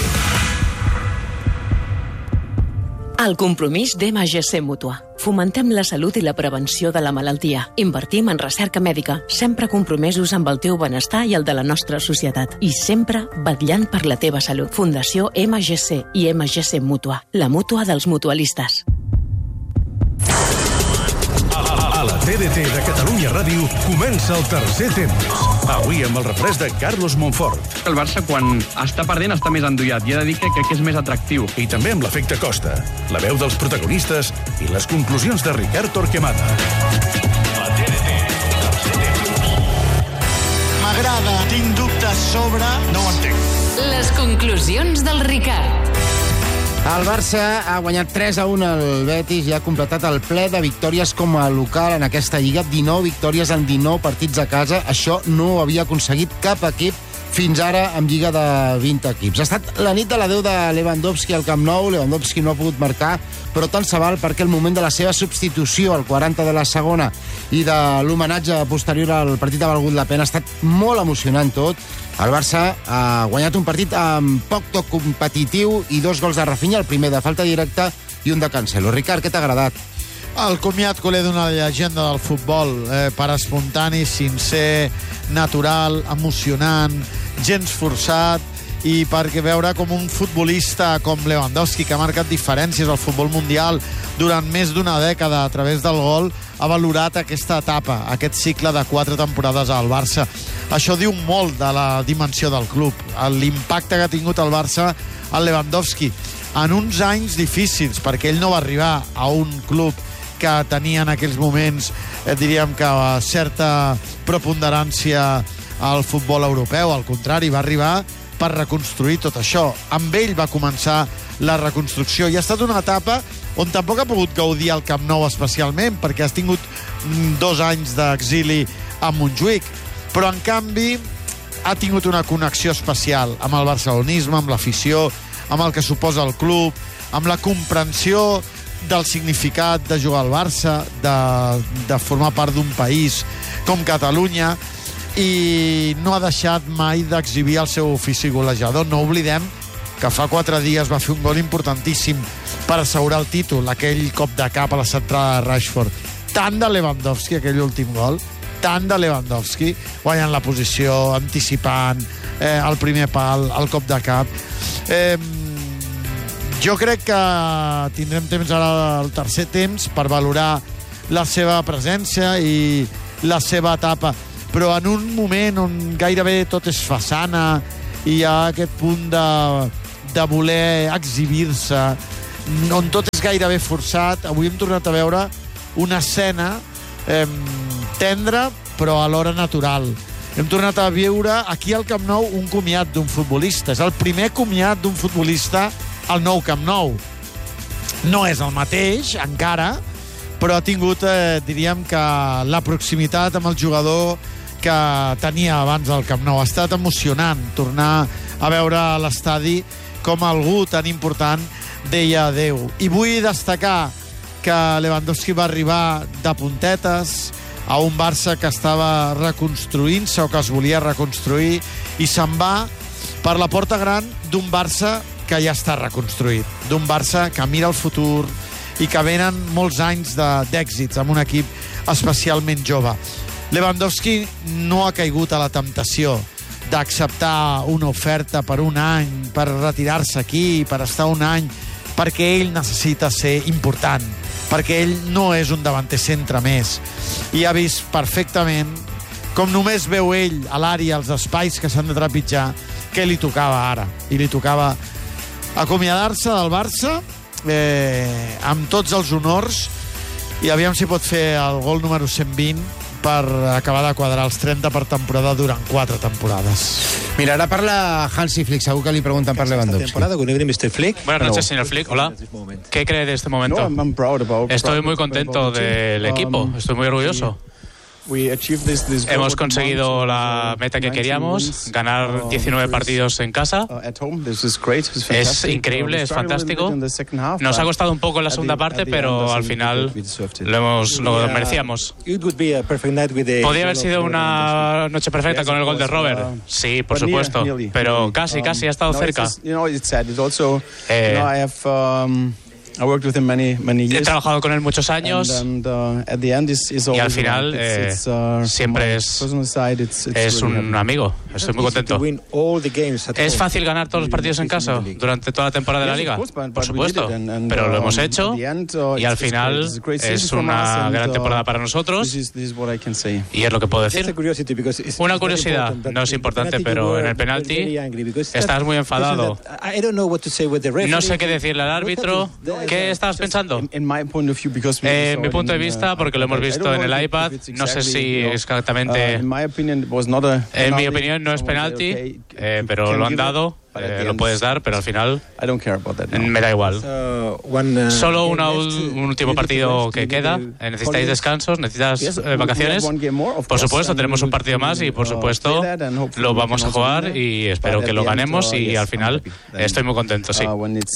El compromís d'M G C Mútua. Fomentem la salut i la prevenció de la malaltia. Invertim en recerca mèdica, sempre compromesos amb el teu benestar i el de la nostra societat. I sempre vetllant per la teva salut. Fundació M G C i M G C Mútua. La mútua dels mutualistes.
A la T D T de Catalunya Ràdio comença el tercer temps. Avui amb el refrès de Carlos Monfort.
El Barça, quan està perdent, està més endollat. I he de dir que crec que és més atractiu.
I també amb l'efecte Costa, la veu dels protagonistes i les conclusions de Ricard Torquemada. La T D T, tercer temps.
M'agrada, tinc dubtes sobre... No ho entenc.
Les conclusions del Ricard.
El Barça ha guanyat tres a un al Betis i ha completat el ple de victòries com a local en aquesta lliga. dinou victòries en dinou partits a casa. Això no ho havia aconseguit cap equip fins ara amb lliga de vint equips. Ha estat la nit de l'adeu de Lewandowski al Camp Nou. Lewandowski no ha pogut marcar, però tant se val perquè el moment de la seva substitució, al quaranta de la segona, i de l'homenatge posterior al partit ha valgut la pena. Ha estat molt emocionant tot. El Barça ha guanyat un partit amb poc toc competitiu i dos gols de Rafinha, el primer de falta directa i un de Cancelo. Ricard, què t'ha agradat?
El comiat culer d'una llegenda del futbol, eh, per espontani, sincer, natural, emocionant, gens forçat, i perquè veure com un futbolista com Lewandowski, que ha marcat diferències al futbol mundial durant més d'una dècada a través del gol, ha valorat aquesta etapa, aquest cicle de quatre temporades al Barça. Això diu molt de la dimensió del club, l'impacte que ha tingut el Barça al Lewandowski en uns anys difícils, perquè ell no va arribar a un club que tenia en aquells moments, eh, diríem que certa preponderància al futbol europeu. Al contrari, va arribar per reconstruir tot això. Amb ell va començar la reconstrucció i ha estat una etapa on tampoc ha pogut gaudir el Camp Nou especialment, perquè has tingut dos anys d'exili a Montjuïc, però en canvi ha tingut una connexió especial amb el barcelonisme, amb l'afició, amb el que suposa el club, amb la comprensió del significat de jugar al Barça, de, de formar part d'un país com Catalunya, i no ha deixat mai d'exhibir el seu ofici golejador. No oblidem que fa quatre dies va fer un gol importantíssim per assegurar el títol, aquell cop de cap a la centrada de Rashford. Tant de Lewandowski, aquell últim gol, tant de Lewandowski, guanyant la posició, anticipant eh, el primer pal, el cop de cap. Eh, jo crec que tindrem temps ara, el tercer temps, per valorar la seva presència i la seva etapa. però en un moment on gairebé tot és façana i hi ha aquest punt de, de voler exhibir-se, on tot és gairebé forçat, avui hem tornat a veure una escena eh, tendra però alhora natural. Hem tornat a viure aquí al Camp Nou un comiat d'un futbolista. És el primer comiat d'un futbolista al nou Camp Nou. No és el mateix, encara, però ha tingut, eh, diríem que, la proximitat amb el jugador que tenia abans al Camp Nou. Ha estat emocionant tornar a veure a l'estadi com algú tan important deia adeu. I vull destacar que Lewandowski va arribar de puntetes a un Barça que estava reconstruint-se o que es volia reconstruir i se'n va per la porta gran d'un Barça que ja està reconstruït, d'un Barça que mira el futur i que venen molts anys d'èxits amb un equip especialment jove. Lewandowski no ha caigut a la temptació d'acceptar una oferta per un any, per retirar-se aquí, per estar un any, perquè ell necessita ser important, perquè ell no és un davanter centre més. I ha vist perfectament, com només veu ell a l'àrea, els espais que s'han de trepitjar, què li tocava ara. I li tocava acomiadar-se del Barça eh, amb tots els honors, i aviam si pot fer el gol número cent vint per acabar de quadrar els trenta per temporada durant quatre temporades.
Mira, ara parla Hansi Flick, segur que li pregunten per Lewandowski.
Buenas noches, señor Flick. Hola. ¿Qué cree de este momento? Estoy muy contento del equipo, estoy muy orgulloso. Hemos conseguido la meta que queríamos, ganar diecinueve partidos en casa. Es increíble, es fantástico. Nos ha costado un poco en la segunda parte, pero al final lo, hemos, lo merecíamos. ¿Podría haber sido una noche perfecta con el gol de Robert? Sí, por supuesto, pero casi, casi ha estado cerca. Eh, He trabajado con él muchos años y al final eh, siempre es, es un amigo. Estoy muy contento. ¿Es fácil ganar todos los partidos en casa durante toda la temporada de la Liga? Por supuesto, pero lo hemos hecho y al final es una gran temporada para nosotros y es lo que puedo decir. Una curiosidad, no es importante, pero en el penalti estás muy enfadado. No sé qué decirle al árbitro. ¿Qué estabas pensando? En mi punto de vista, porque lo hemos visto en el iPad, no sé si exactamente... En mi opinión no es penalti, eh, pero lo han dado, eh, lo puedes dar, pero al final me da igual. Solo una, un último partido que queda. ¿Necesitáis descansos? ¿Necesitas eh, vacaciones? Por supuesto, tenemos un partido más y por supuesto lo vamos a jugar y espero que lo ganemos y al final estoy muy contento, sí.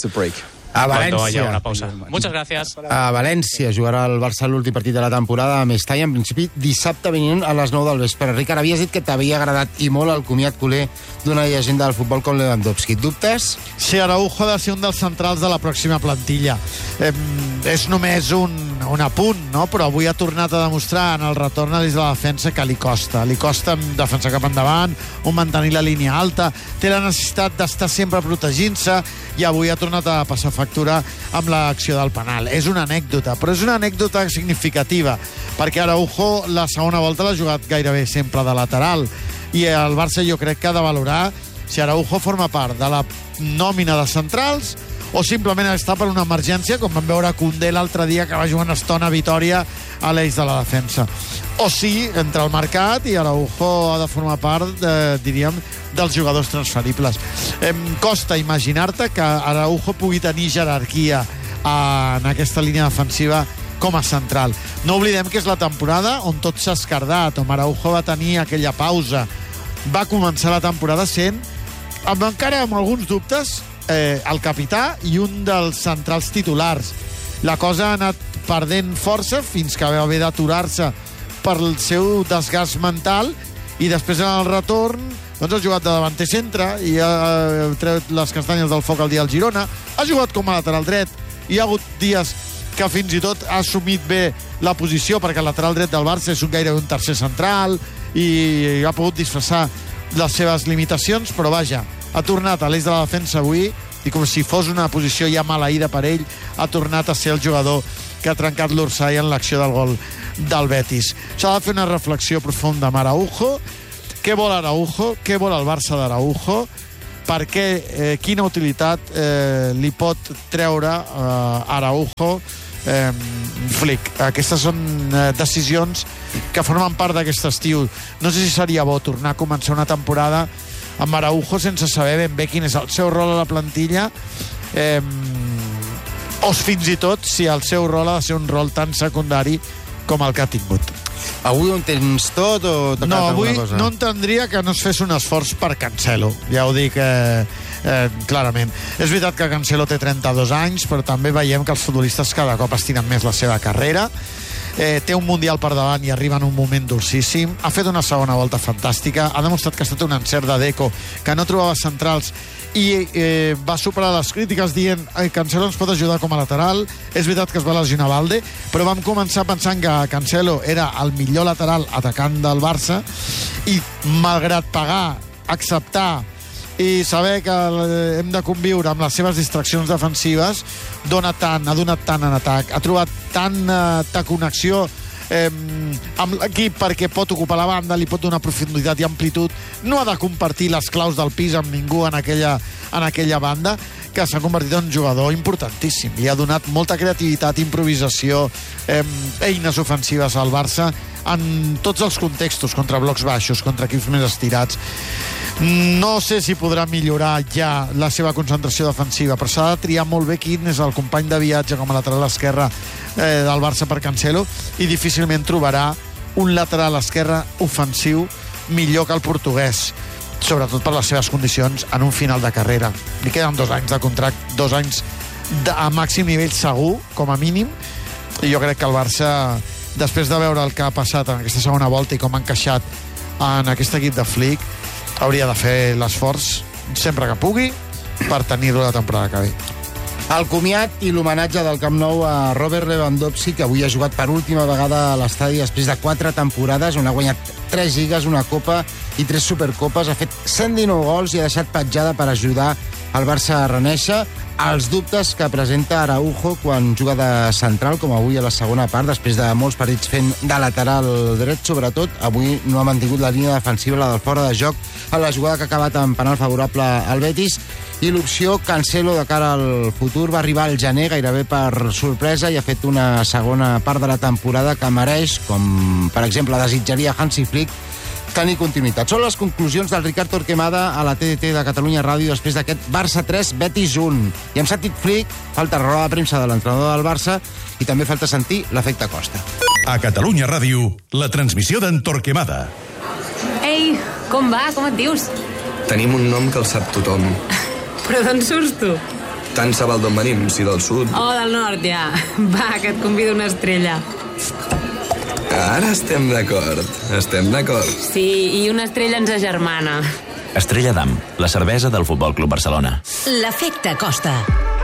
A València.
Cuando haya una pausa. Muchas gracias.
A València jugarà el Barça l'últim partit de la temporada a Mestalla, en principi dissabte vinent a les nou del vespre. Ricard, havies dit que t'havia agradat i molt el comiat culer d'una llegenda del futbol com Lewandowski. Dubtes?
Sí, Araujo ha de ser un dels centrals de la pròxima plantilla. Eh, és només un, un apunt, no? Però avui ha tornat a demostrar en el retorn a l'eix de la defensa que li costa. Li costa defensar cap endavant, un mantenir la línia alta, té la necessitat d'estar sempre protegint-se i avui ha tornat a passar factura amb l'acció del penal. És una anècdota, però és una anècdota significativa, perquè Araujo la segona volta l'ha jugat gairebé sempre de lateral, i el Barça jo crec que ha de valorar si Araujo forma part de la nòmina de centrals o simplement està per una emergència, com vam veure Koundé l'altre dia, que va jugar una estona a Vitòria a l'eix de la defensa. O si entra al mercat i Araujo ha de formar part, de, diríem, dels jugadors transferibles. Em costa imaginar-te que Araujo pugui tenir jerarquia en aquesta línia defensiva com a central. No oblidem que és la temporada on tot s'ha escardat, on Araujo va tenir aquella pausa. Va començar la temporada sent, amb encara amb alguns dubtes, eh, el capità i un dels centrals titulars. La cosa ha anat perdent força fins que va haver d'aturar-se per el seu desgast mental i després en el retorn doncs ha jugat de davanter centre i ha tret les castanyes del foc al dia al Girona, ha jugat com a lateral dret i hi ha hagut dies que fins i tot ha assumit bé la posició, perquè el lateral dret del Barça és un gairebé un tercer central i ha pogut disfressar les seves limitacions, però vaja, ha tornat a l'eix de la defensa avui i com si fos una posició ja maleïda per ell, ha tornat a ser el jugador que ha trencat l'Orsay en l'acció del gol del Betis. S'ha de fer una reflexió profunda amb Araujo. Què vol Araujo? Què vol el Barça d'Araujo? Per què? Eh, quina utilitat eh, li pot treure eh, Araujo eh, Flick? Aquestes són eh, decisions que formen part d'aquest estiu. No sé si seria bo tornar a començar una temporada amb Araujo sense saber ben bé quin és el seu rol a la plantilla, eh, o fins i tot si el seu rol ha de ser un rol tan secundari com el que ha tingut.
Avui ho entens tot o t'ha
no,
quedat
avui
alguna cosa?
No entendria que no es fes un esforç per Cancelo, ja ho dic eh, eh, clarament. És veritat que Cancelo té trenta-dos anys, però també veiem que els futbolistes cada cop estiren més la seva carrera. Eh, té un Mundial per davant i arriba en un moment dolcíssim. Ha fet una segona volta fantàstica, ha demostrat que ha estat un encert de Deco, que no trobava centrals, i eh, va superar les crítiques dient que Cancelo ens pot ajudar com a lateral. És veritat que es va lesionar Valde, però vam començar pensant que Cancelo era el millor lateral atacant del Barça, i malgrat pagar, acceptar i saber que hem de conviure amb les seves distraccions defensives, dona tant, ha donat tant en atac, ha trobat tanta connexió eh, amb l'equip perquè pot ocupar la banda, li pot donar profunditat i amplitud, no ha de compartir les claus del pis amb ningú en aquella, en aquella banda, que s'ha convertit en un jugador importantíssim i ha donat molta creativitat, improvisació, eh, eines ofensives al Barça en tots els contextos, contra blocs baixos, contra equips més estirats. No sé si podrà millorar ja la seva concentració defensiva, però s'ha de triar molt bé quin és el company de viatge com a lateral esquerre eh, del Barça per Cancelo, i difícilment trobarà un lateral esquerre ofensiu millor que el portuguès, sobretot per les seves condicions en un final de carrera. Li queden dos anys de contracte, dos anys de, a màxim nivell segur, com a mínim, i jo crec que el Barça, després de veure el que ha passat en aquesta segona volta i com ha encaixat en aquest equip de Flick, hauria de fer l'esforç sempre que pugui per tenir-lo la temporada que ve.
El comiat i l'homenatge del Camp Nou a Robert Lewandowski, que avui ha jugat per última vegada a l'estadi després de quatre temporades, on ha guanyat tres lligues, una copa i tres supercopes, ha fet cent dinou gols i ha deixat petjada per ajudar el Barça a reneixer. Els dubtes que presenta Araujo quan juga de central, com avui a la segona part, després de molts partits fent de lateral dret, sobretot, avui no ha mantingut la línia defensiva, la del fora de joc, a la jugada que ha acabat amb penal favorable al Betis, i l'opció Cancelo de cara al futur va arribar al gener gairebé per sorpresa i ha fet una segona part de la temporada que mereix, com per exemple desitjaria Hansi Flick, tenir continuïtat. Són les conclusions del Ricard Torquemada a la T D T de Catalunya Ràdio després d'aquest Barça tres, Betis un. I hem sentit Flick, falta roda de premsa de l'entrenador del Barça i també falta sentir l'efecte Costa.
A Catalunya Ràdio, la transmissió d'en Torquemada.
Ei, com va? Com et dius?
Tenim un nom que el sap tothom.
Però d'on surts tu?
Tant se val d'on venim, si del sud.
Oh, del nord, ja. Va, que et convido una estrella.
Ara estem d'acord, estem d'acord.
Sí, i una estrella ens agermana.
Estrella d'Am, la cervesa del Futbol Club Barcelona.
L'efecte Costa.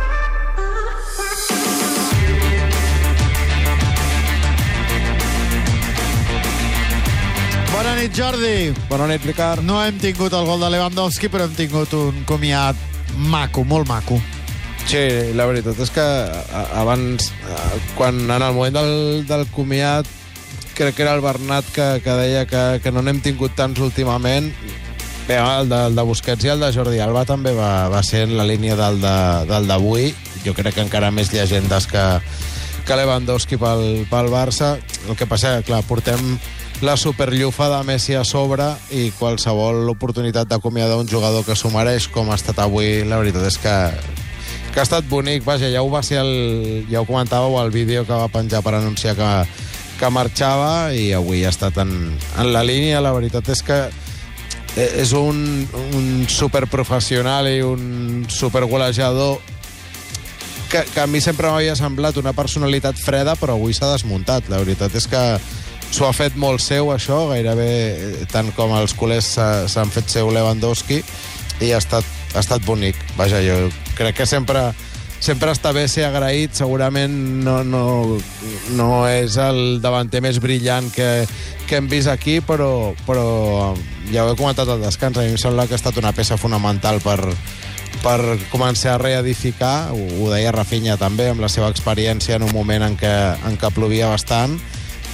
Bona nit, Jordi.
Bona nit, Ricard.
No hem tingut el gol de Lewandowski, però hem tingut un comiat maco, molt maco.
Sí, la veritat és que abans, quan en el moment del, del comiat, crec que era el Bernat que, que deia que, que no n'hem tingut tants últimament. Bé, el de, el de Busquets i el de Jordi Alba també va, va ser en la línia del d'avui. Jo crec que encara més llegendes que, que Lewandowski pel, pel Barça. El que passa que, clar, portem la superllufa de Messi a sobre i qualsevol oportunitat d'acomiadar un jugador que s'ho mereix, com ha estat avui, la veritat és que, que ha estat bonic. Vaja, ja ho va ser el, ja ho comentàveu al vídeo que va penjar per anunciar que, que marxava, i avui ha estat en, en la línia. La veritat és que és un, un superprofessional i un supergolejador que, que a mi sempre m'havia semblat una personalitat freda, però avui s'ha desmuntat. La veritat és que s'ho ha fet molt seu, això, gairebé tant com els culers s'han fet seu Lewandowski, i ha estat, ha estat bonic. Vaja, jo crec que sempre, sempre està bé ser agraït. Segurament no, no, no és el davanter més brillant que, que hem vist aquí, però, però ja ho he comentat al descans, a mi em sembla que ha estat una peça fonamental per, per començar a reedificar. Ho, ho deia Rafinha també, amb la seva experiència en un moment en què, en què plovia bastant,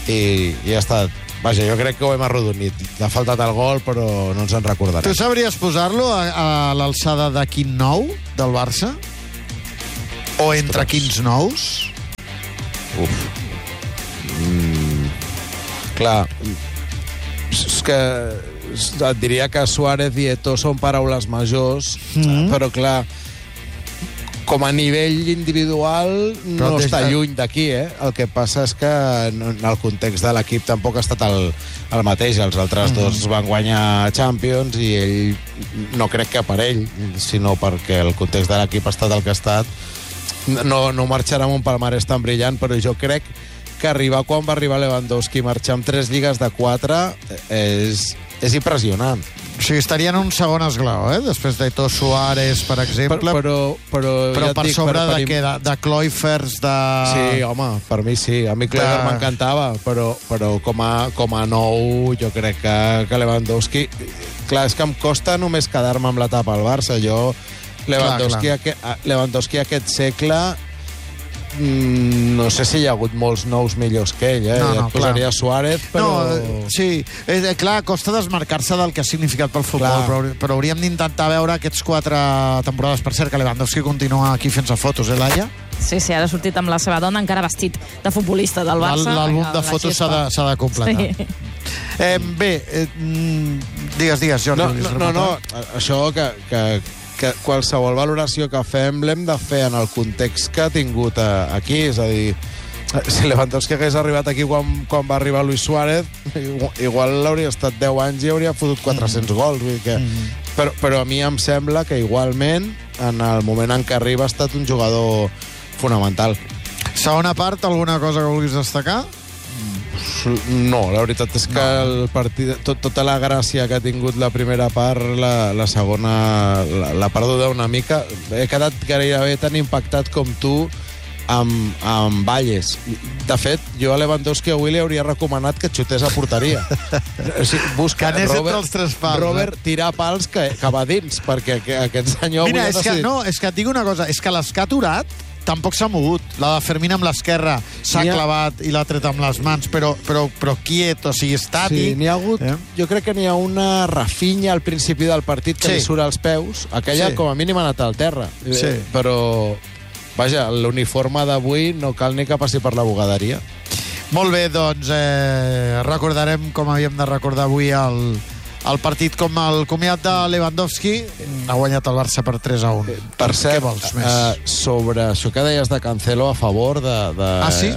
i, i ja està. Vaja, jo crec que ho hem arrodonit. Ha faltat el gol, però no ens en recordarem.
Tu sabries posar-lo a, a l'alçada de quin nou del Barça? O entre Ostres. Quins nous?
Uf. Mm, clar, és que et diria que Suárez i Eto'o són paraules majors, mm-hmm. però clar, com a nivell individual no però està lluny d'aquí, eh? El que passa és que en el context de l'equip tampoc ha estat el, el mateix. Els altres mm-hmm. dos van guanyar Champions i ell no crec que per ell, sinó perquè el context de l'equip ha estat el que ha estat. No, no marxarà amb un palmarès tan brillant, però jo crec que arribar quan va arribar Lewandowski, marxar amb tres lligues de quatre és, és impressionant.
O sigui, estaria en un segon esglau, eh? Després d'Eto'o, Suárez, per exemple.
Per, però però,
però
ja
per
dic,
sobre
per, per...
de què? De, de Cloyfers, de...
Sí, home, per mi sí. A mi Cloyfer de... m'encantava, però, però com, a, com a nou jo crec que, que Lewandowski... Clar, és que em costa només quedar-me amb l'etapa al Barça. Jo, Lewandowski, clar, clar. Aquest, Lewandowski aquest segle... no sé si hi ha hagut molts nous millors que ell, eh? No, no, et posaria clar. Suárez, però...
No, sí, eh, clar, costa desmarcar-se del que ha significat pel futbol, però, però hauríem d'intentar veure aquests quatre temporades. Per cert, que Lewandowski continua aquí fent-se fotos, eh, Laia?
Sí, sí, ara ha sortit amb la seva dona encara vestit de futbolista del Barça.
L'àlbum de fotos s'ha de, s'ha de completar. Sí. Eh, bé, eh, digues, digues, Jordi.
No, no, no, no, això que... que que qualsevol valoració que fem l'hem de fer en el context que ha tingut aquí, és a dir, si Lewandowski hagués arribat aquí quan, quan va arribar Luis Suárez, igual hauria estat deu anys i hauria fotut quatre-cents mm. gols, vull dir que... Mm. però, però a mi em sembla que igualment en el moment en què arriba ha estat un jugador fonamental.
Segona part, alguna cosa que vulguis destacar?
No, la veritat és que no. el partit, tot, tota la gràcia que ha tingut la primera part, la, la segona l'ha perduda una mica. He quedat gairebé tan impactat com tu amb, amb Valles. De fet, jo a Lewandowski avui li hauria recomanat que xutés a porteria. O sigui, busca
que
Robert,
entre els tres pals,
Robert
eh?
tirar pals que, que va dins, perquè aquest senyor...
Mira, és que, no, és que et dic una cosa, és que les que ha aturat tampoc s'ha mogut. La de Fermín amb l'esquerra s'ha ha... clavat i l'ha tret amb les mans, però, però, però quiet, o sigui, estàtic.
Sí, n'hi ha hagut... Eh? Jo crec que n'hi ha una Rafinha al principi del partit que sí. li surt als peus. Aquella, sí. com a mínim, ha anat al terra.
Sí.
Eh, però, vaja, l'uniforme d'avui no cal ni que passi per la bugaderia.
Molt bé, doncs eh, recordarem com havíem de recordar avui el... el partit com el comiat de Lewandowski. Ha guanyat el Barça per tres a un.
Per cert,
què vols més?
Uh, sobre això que deies de Cancelo, a favor de, de,
ah, sí?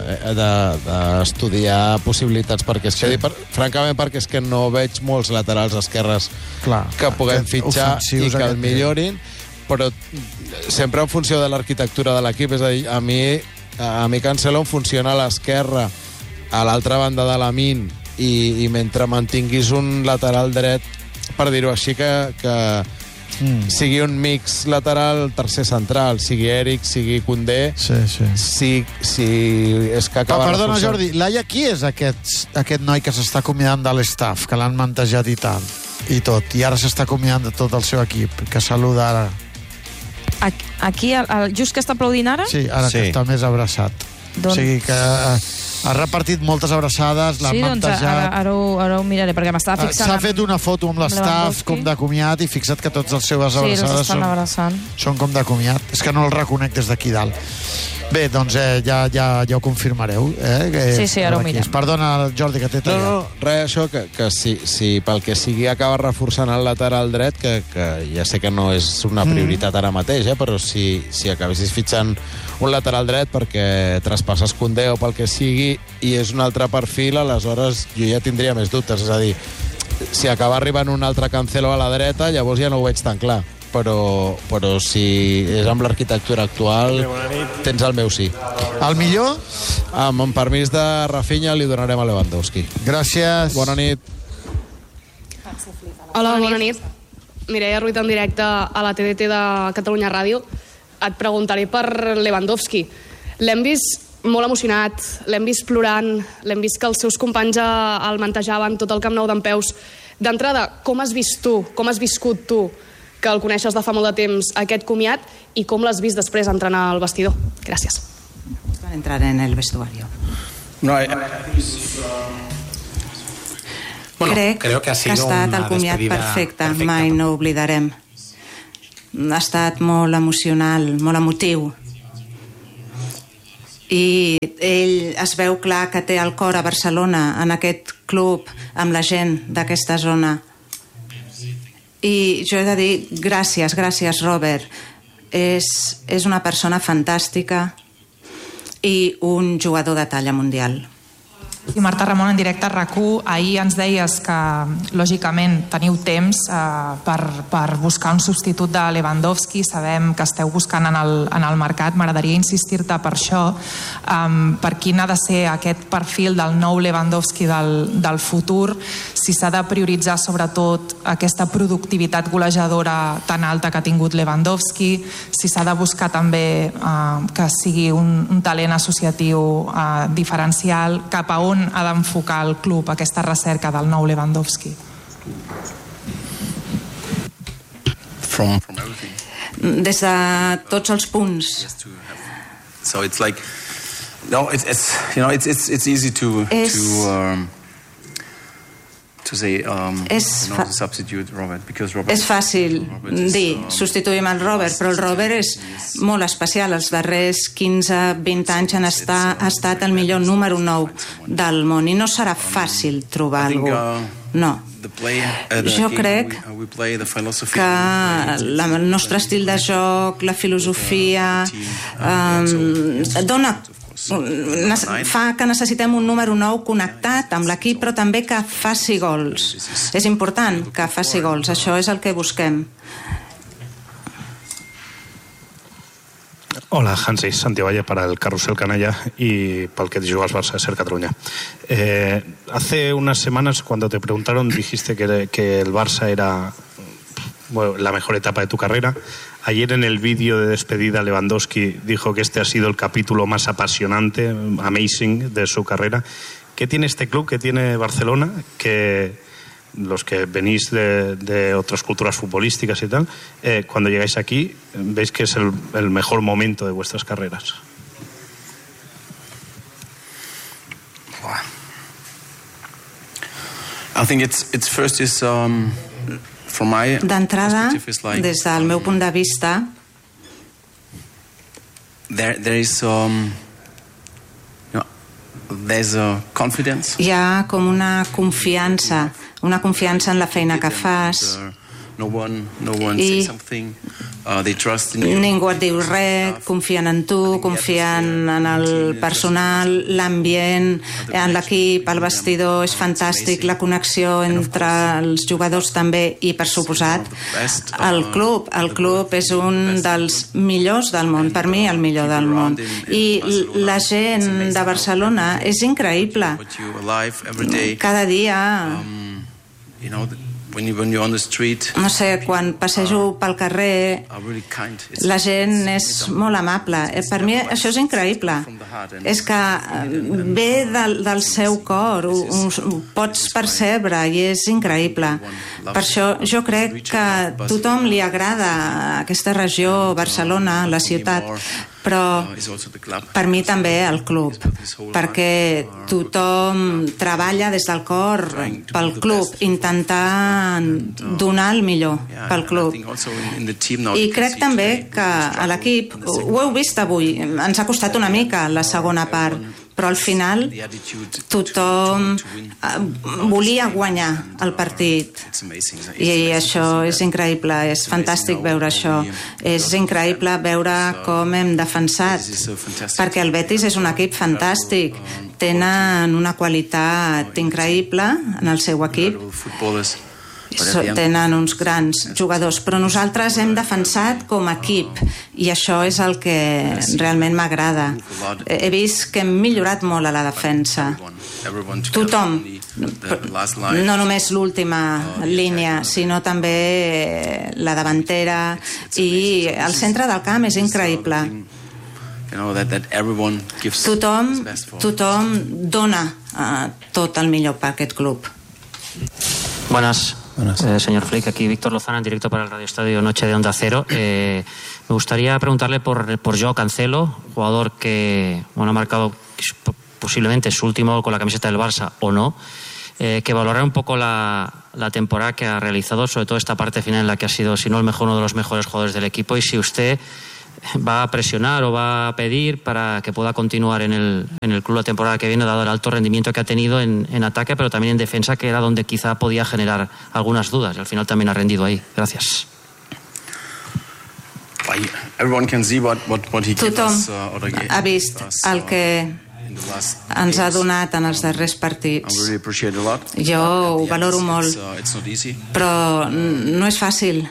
d'estudiar de, de possibilitats perquè es quedi, sí. per, francament perquè és que no veig molts laterals esquerres clar, que puguem fitxar i que el millorin, però sempre en funció de l'arquitectura de l'equip. És a dir, a mi, a mi Cancelo em funciona a l'esquerra, a l'altra banda de la Min, i, i mentre mantinguis un lateral dret, per dir-ho així, que, que mm. sigui un mix lateral, tercer central, sigui Eric, sigui Koundé,
sí, sí.
si, si és que acaba...
Ah, perdona,
reforçant...
Jordi, Laia, qui és aquest, aquest noi que s'està acomiadant de l'estaf, que l'han mantejat i tal, i tot, i ara s'està acomiadant de tot el seu equip, que saluda ara?
Aquí, aquí el, el, just que està aplaudint ara?
Sí, ara sí. que està més abraçat. Doncs... O sigui que... Ha repartit moltes abraçades, l'ha
sí,
mantejat...
Sí, doncs ara, ara, ho, ara ho miraré, perquè m'estava fixant...
S'ha fet una foto amb l'estaf com de comiat i fixat que tots els seves abraçades
sí,
són, són com de comiat. És que no el reconec des d'aquí dalt. Bé, doncs eh, ja, ja, ja ho confirmareu. Eh? Que,
sí, sí, ara ho mirem.
Perdona, Jordi, que t'he tallat.
No, no, res, això, que, que si, si pel que sigui acaba reforçant el lateral dret, que, que ja sé que no és una prioritat ara mateix, eh? Però si, si acabessis fitxant un lateral dret perquè traspasses Koundé o pel que sigui i és un altre perfil, aleshores jo ja tindria més dubtes. És a dir, si acaba arribant un altre Cancelo a la dreta, llavors ja no ho veig tan clar. Però, però si és amb l'arquitectura actual, tens el meu sí.
El millor?
Amb, amb permís de Rafinha li donarem a Lewandowski.
Gràcies.
Bona nit.
Hola, bona nit. Mireia Ruiz en directe a la T D T de Catalunya Ràdio. Et preguntaré per Lewandowski. L'hem vist molt emocionat, l'hem vist plorant, l'hem vist que els seus companys el mantejaven tot el Camp Nou dempeus. D'entrada, com has vist tu, com has viscut tu, que el coneixes de fa molt de temps, aquest comiat, i com l'has vist després entrenar al vestidor? Gràcies.
Van entrar en el vestuario. No, eh,
bueno, crec creo que ha, que ha estat el comiat perfecte, perfecte, mai no ho oblidarem. Ha estat molt emocional, molt emotiu. I ell es veu clar que té el cor a Barcelona, en aquest club, amb la gent d'aquesta zona. I jo he de dir gràcies, gràcies Robert. És, és una persona fantàstica i un jugador de talla mundial.
I Marta Ramon, en directe a RAC u, ahir ens deies que lògicament teniu temps eh, per, per buscar un substitut de Lewandowski. Sabem que esteu buscant en el, en el mercat. M'agradaria insistir-te per això, um, per quin ha de ser aquest perfil del nou Lewandowski del, del futur, si s'ha de prioritzar sobretot aquesta productivitat golejadora tan alta que ha tingut Lewandowski, si s'ha de buscar també eh, que sigui un, un talent associatiu eh, diferencial, cap a on ha d'enfocar el club aquesta recerca del nou Lewandowski?
From, from everything.
Des de tots els punts.
So it's like no, it's, it's you know it's it's it's easy to
és,
to um, to say um,
és,
you know, to substitute Robert because Robert
és fàcil
is,
dir
um,
substituïm el Robert, però el Robert és molt especial. Els darrers quinze vint anys han estat, ha estat el millor número nou del món i no serà fàcil trobar algú. No. Jo crec que el nostre estil de joc, la filosofia eh, dona fa que necessitem un número nou connectat amb l'equip, però també que faci gols. És important que faci gols, això és el que busquem.
Hola, Hansi, Santi Valle para el Carrusel Canalla y para el que te juegas Barça, Ser Cataluña. Eh, hace unas semanas, cuando te preguntaron, dijiste que, que el Barça era bueno, la mejor etapa de tu carrera. Ayer en el vídeo de despedida Lewandowski dijo que este ha sido el capítulo más apasionante, amazing, de su carrera. ¿Qué tiene este club, qué tiene Barcelona, que los que venís de, de otras culturas futbolísticas y tal, eh, cuando llegáis aquí, veis que es el, el mejor momento de vuestras carreras?
I think it's it's first is um, from my
d'entrada,
like,
des del meu punt de vista,
there there is um, you know, there's a confidence.
Hi ha com una confiança, una confiança en la feina que fas.
No one, no one says something. Uh, they trust in you.
Ningú et diu res, confien en tu, confien en el personal, l'ambient, en l'equip, el vestidor és fantàstic, la connexió entre els jugadors també i, per suposat, el club. El club és un dels millors del món, per mi el millor del món. I la gent de Barcelona és increïble. Cada dia...
When you, when you're on the street,
no sé, quan passejo pel carrer, la gent és molt amable. Per mi això és increïble. És que ve del, del seu cor, ho, ho pots percebre i és increïble. Per això jo crec que a tothom li agrada aquesta regió, Barcelona, la ciutat, però per mi també el club, perquè tothom treballa des del cor pel club, intentant donar el millor pel club. I crec també que a l'equip, ho heu vist avui, ens ha costat una mica la segona part, però al final tothom volia guanyar el partit i això és increïble, és fantàstic veure això, és increïble veure com hem defensat, perquè el Betis és un equip fantàstic, tenen una qualitat increïble en el seu equip, tenen uns grans jugadors, però nosaltres hem defensat com a equip i això és el que realment m'agrada. He vist que hem millorat molt a la defensa, tothom, no només l'última línia, sinó també la davantera, i el centre del camp és increïble. Tothom, tothom dona uh, tot el millor per aquest club.
Buenas. Eh, señor Flick, aquí Víctor Lozana en directo para el Radio Estadio Noche de Onda Cero. Eh, me gustaría preguntarle por, por Joao Cancelo, jugador que bueno, ha marcado posiblemente su último gol con la camiseta del Barça o no, eh, que valorara un poco la, la temporada que ha realizado, sobre todo esta parte final en la que ha sido, si no el mejor, uno de los mejores jugadores del equipo, y si usted va a presionar o va a pedir para que pueda continuar en el, en el club la temporada que viene, dado el alto rendimiento que ha tenido en, en ataque, pero también en defensa, que era donde quizá podía generar algunas dudas, y al final también ha rendido ahí. Gracias.
Tothom ha vist el que ens ha donat en els darrers partits. Jo ho valoro molt, però no és fàcil.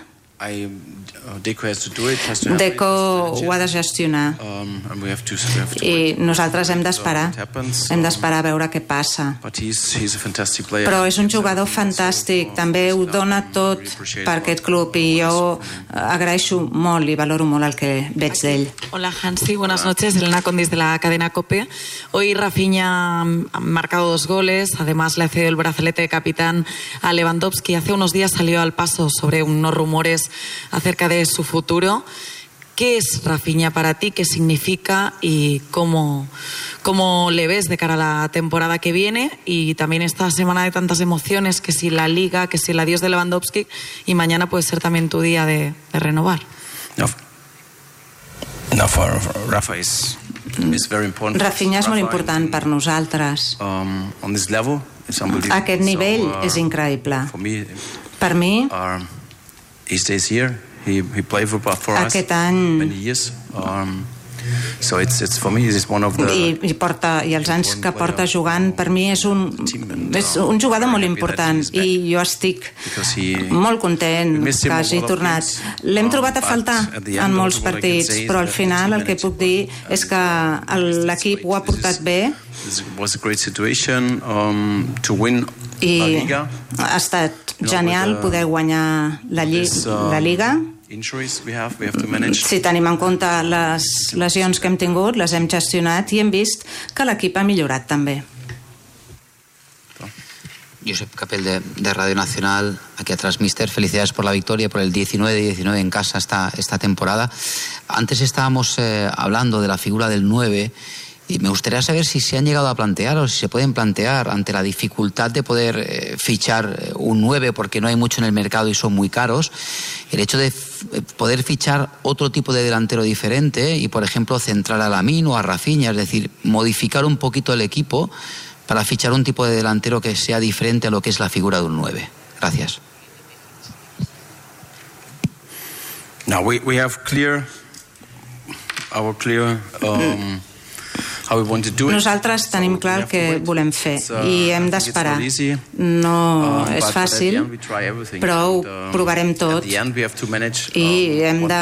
Deco ho ha de gestionar i nosaltres hem d'esperar hem d'esperar a veure què passa, però és un jugador fantàstic, també ho dona tot per aquest club, i jo agraeixo molt i valoro molt el que veig d'ell.
Hola Hansi, buenas noches, Elena Condis de la cadena COPE. Hoy Rafinha ha marcado dos goles, además le ha cedido el brazalete de capitán a Lewandowski. Hace unos días salió al paso sobre unos rumores acerca de su futuro. ¿Qué es Rafinha para ti? ¿Qué significa? ¿Y cómo, cómo le ves de cara a la temporada que viene? Y también esta semana de tantas emociones, que si la Liga, que si el adiós de Lewandowski, y mañana puede ser también tu día de, de renovar.
No, no for Rafa is, is very important.
Rafinha és molt important per nosaltres.
Um, on this level, it's unbelievable.
Aquest nivell
so, uh,
és increïble.
For me,
per mi,
uh, he stays here. He, he played for, for us many years. Um, so it's, it's for me, it's one of the...
I, i, porta, i els anys que porta jugant, per mi és un, és un jugador molt important, i jo estic molt content que hagi tornat. L'hem trobat a faltar en molts partits, però al final el que puc dir és que l'equip ho ha portat bé i ha estat genial poder guanyar la, la Lliga. Si tenim en compte les lesions que hem tingut, les hem gestionat i hem vist que l'equip ha millorat també.
Josep Capel de, de Radio Nacional, aquí atrás, mister. Felicidades por la victoria, por el diecinueve diecinueve en casa esta, esta temporada. Antes estábamos eh, hablando de la figura del nueve. Y me gustaría saber si se han llegado a plantear o si se pueden plantear, ante la dificultad de poder eh, fichar un nueve porque no hay mucho en el mercado y son muy caros, el hecho de poder fichar otro tipo de delantero diferente y, por ejemplo, centrar a Lamine o a Rafinha, es decir, modificar un poquito el equipo para fichar un tipo de delantero que sea diferente a lo que es la figura de un nueve. Gracias.
Now we, we have clear, our clear... Um,
Nosaltres tenim clar el que volem fer i hem d'esperar. No és fàcil, però ho provarem tot i hem de...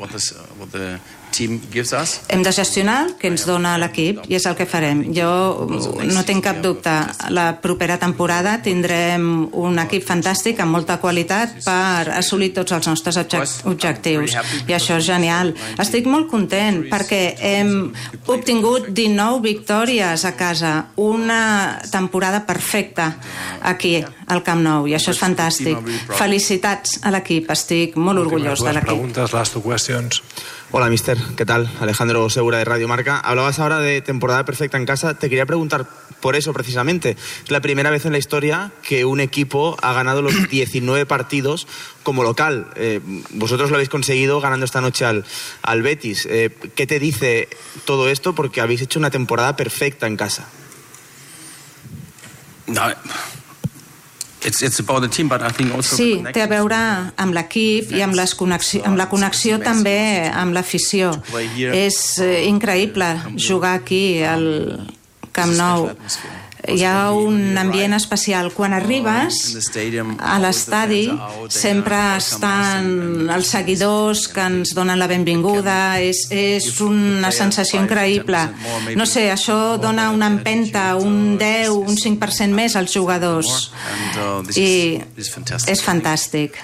Hem de gestionar el que ens dona l'equip i és el que farem. Jo no tinc cap dubte. La propera temporada tindrem un equip fantàstic amb molta qualitat per assolir tots els nostres objectius. I això és genial. Estic molt content perquè hem obtingut dinou victòries a casa. Una temporada perfecta aquí al Camp Nou i això és fantàstic. Felicitats a l'equip. Estic molt orgullós de l'equip.
Preguntas, last two questions.
Hola, mister. ¿Qué tal? Alejandro Segura de Radio Marca. Hablabas ahora de temporada perfecta en casa. Te quería preguntar por eso precisamente. Es la primera vez en la historia que un equipo ha ganado los diecinueve partidos como local. Eh, vosotros lo habéis conseguido ganando esta noche al, al Betis. Eh, ¿Qué te dice todo esto? Porque habéis hecho una temporada perfecta en casa.
No. It's, it's about the team, but I think also
sí, té a veure amb l'equip i amb, les connexió, amb la connexió també amb l'afició. És eh, increïble jugar aquí al Camp Nou. Hi ha un ambient especial. Quan arribes a l'estadi sempre estan els seguidors que ens donen la benvinguda. És, és una sensació increïble. No sé, això dona una empenta, un deu, un cinc per cent més als jugadors. I és fantàstic.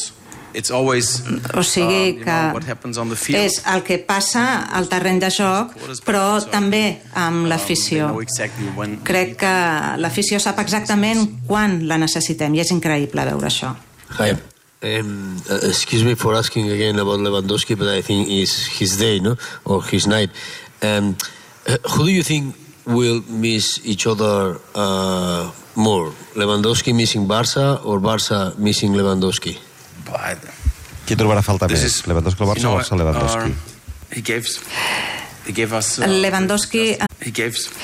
O sigui que és el que passa al terreny de joc, però també amb l'afició. Crec que l'afició sap exactament quan la necessitem i és increïble veure això.
Hi. Um, excuse me for asking again about Lewandowski, but I think it's his day, no? Or his night. Um, who do you think will miss each other uh, more? Lewandowski missing Barça or Barça missing Lewandowski?
Qui trobarà falta més? Lewandowski al Barça o Barça Lewandowski?
Lewandowski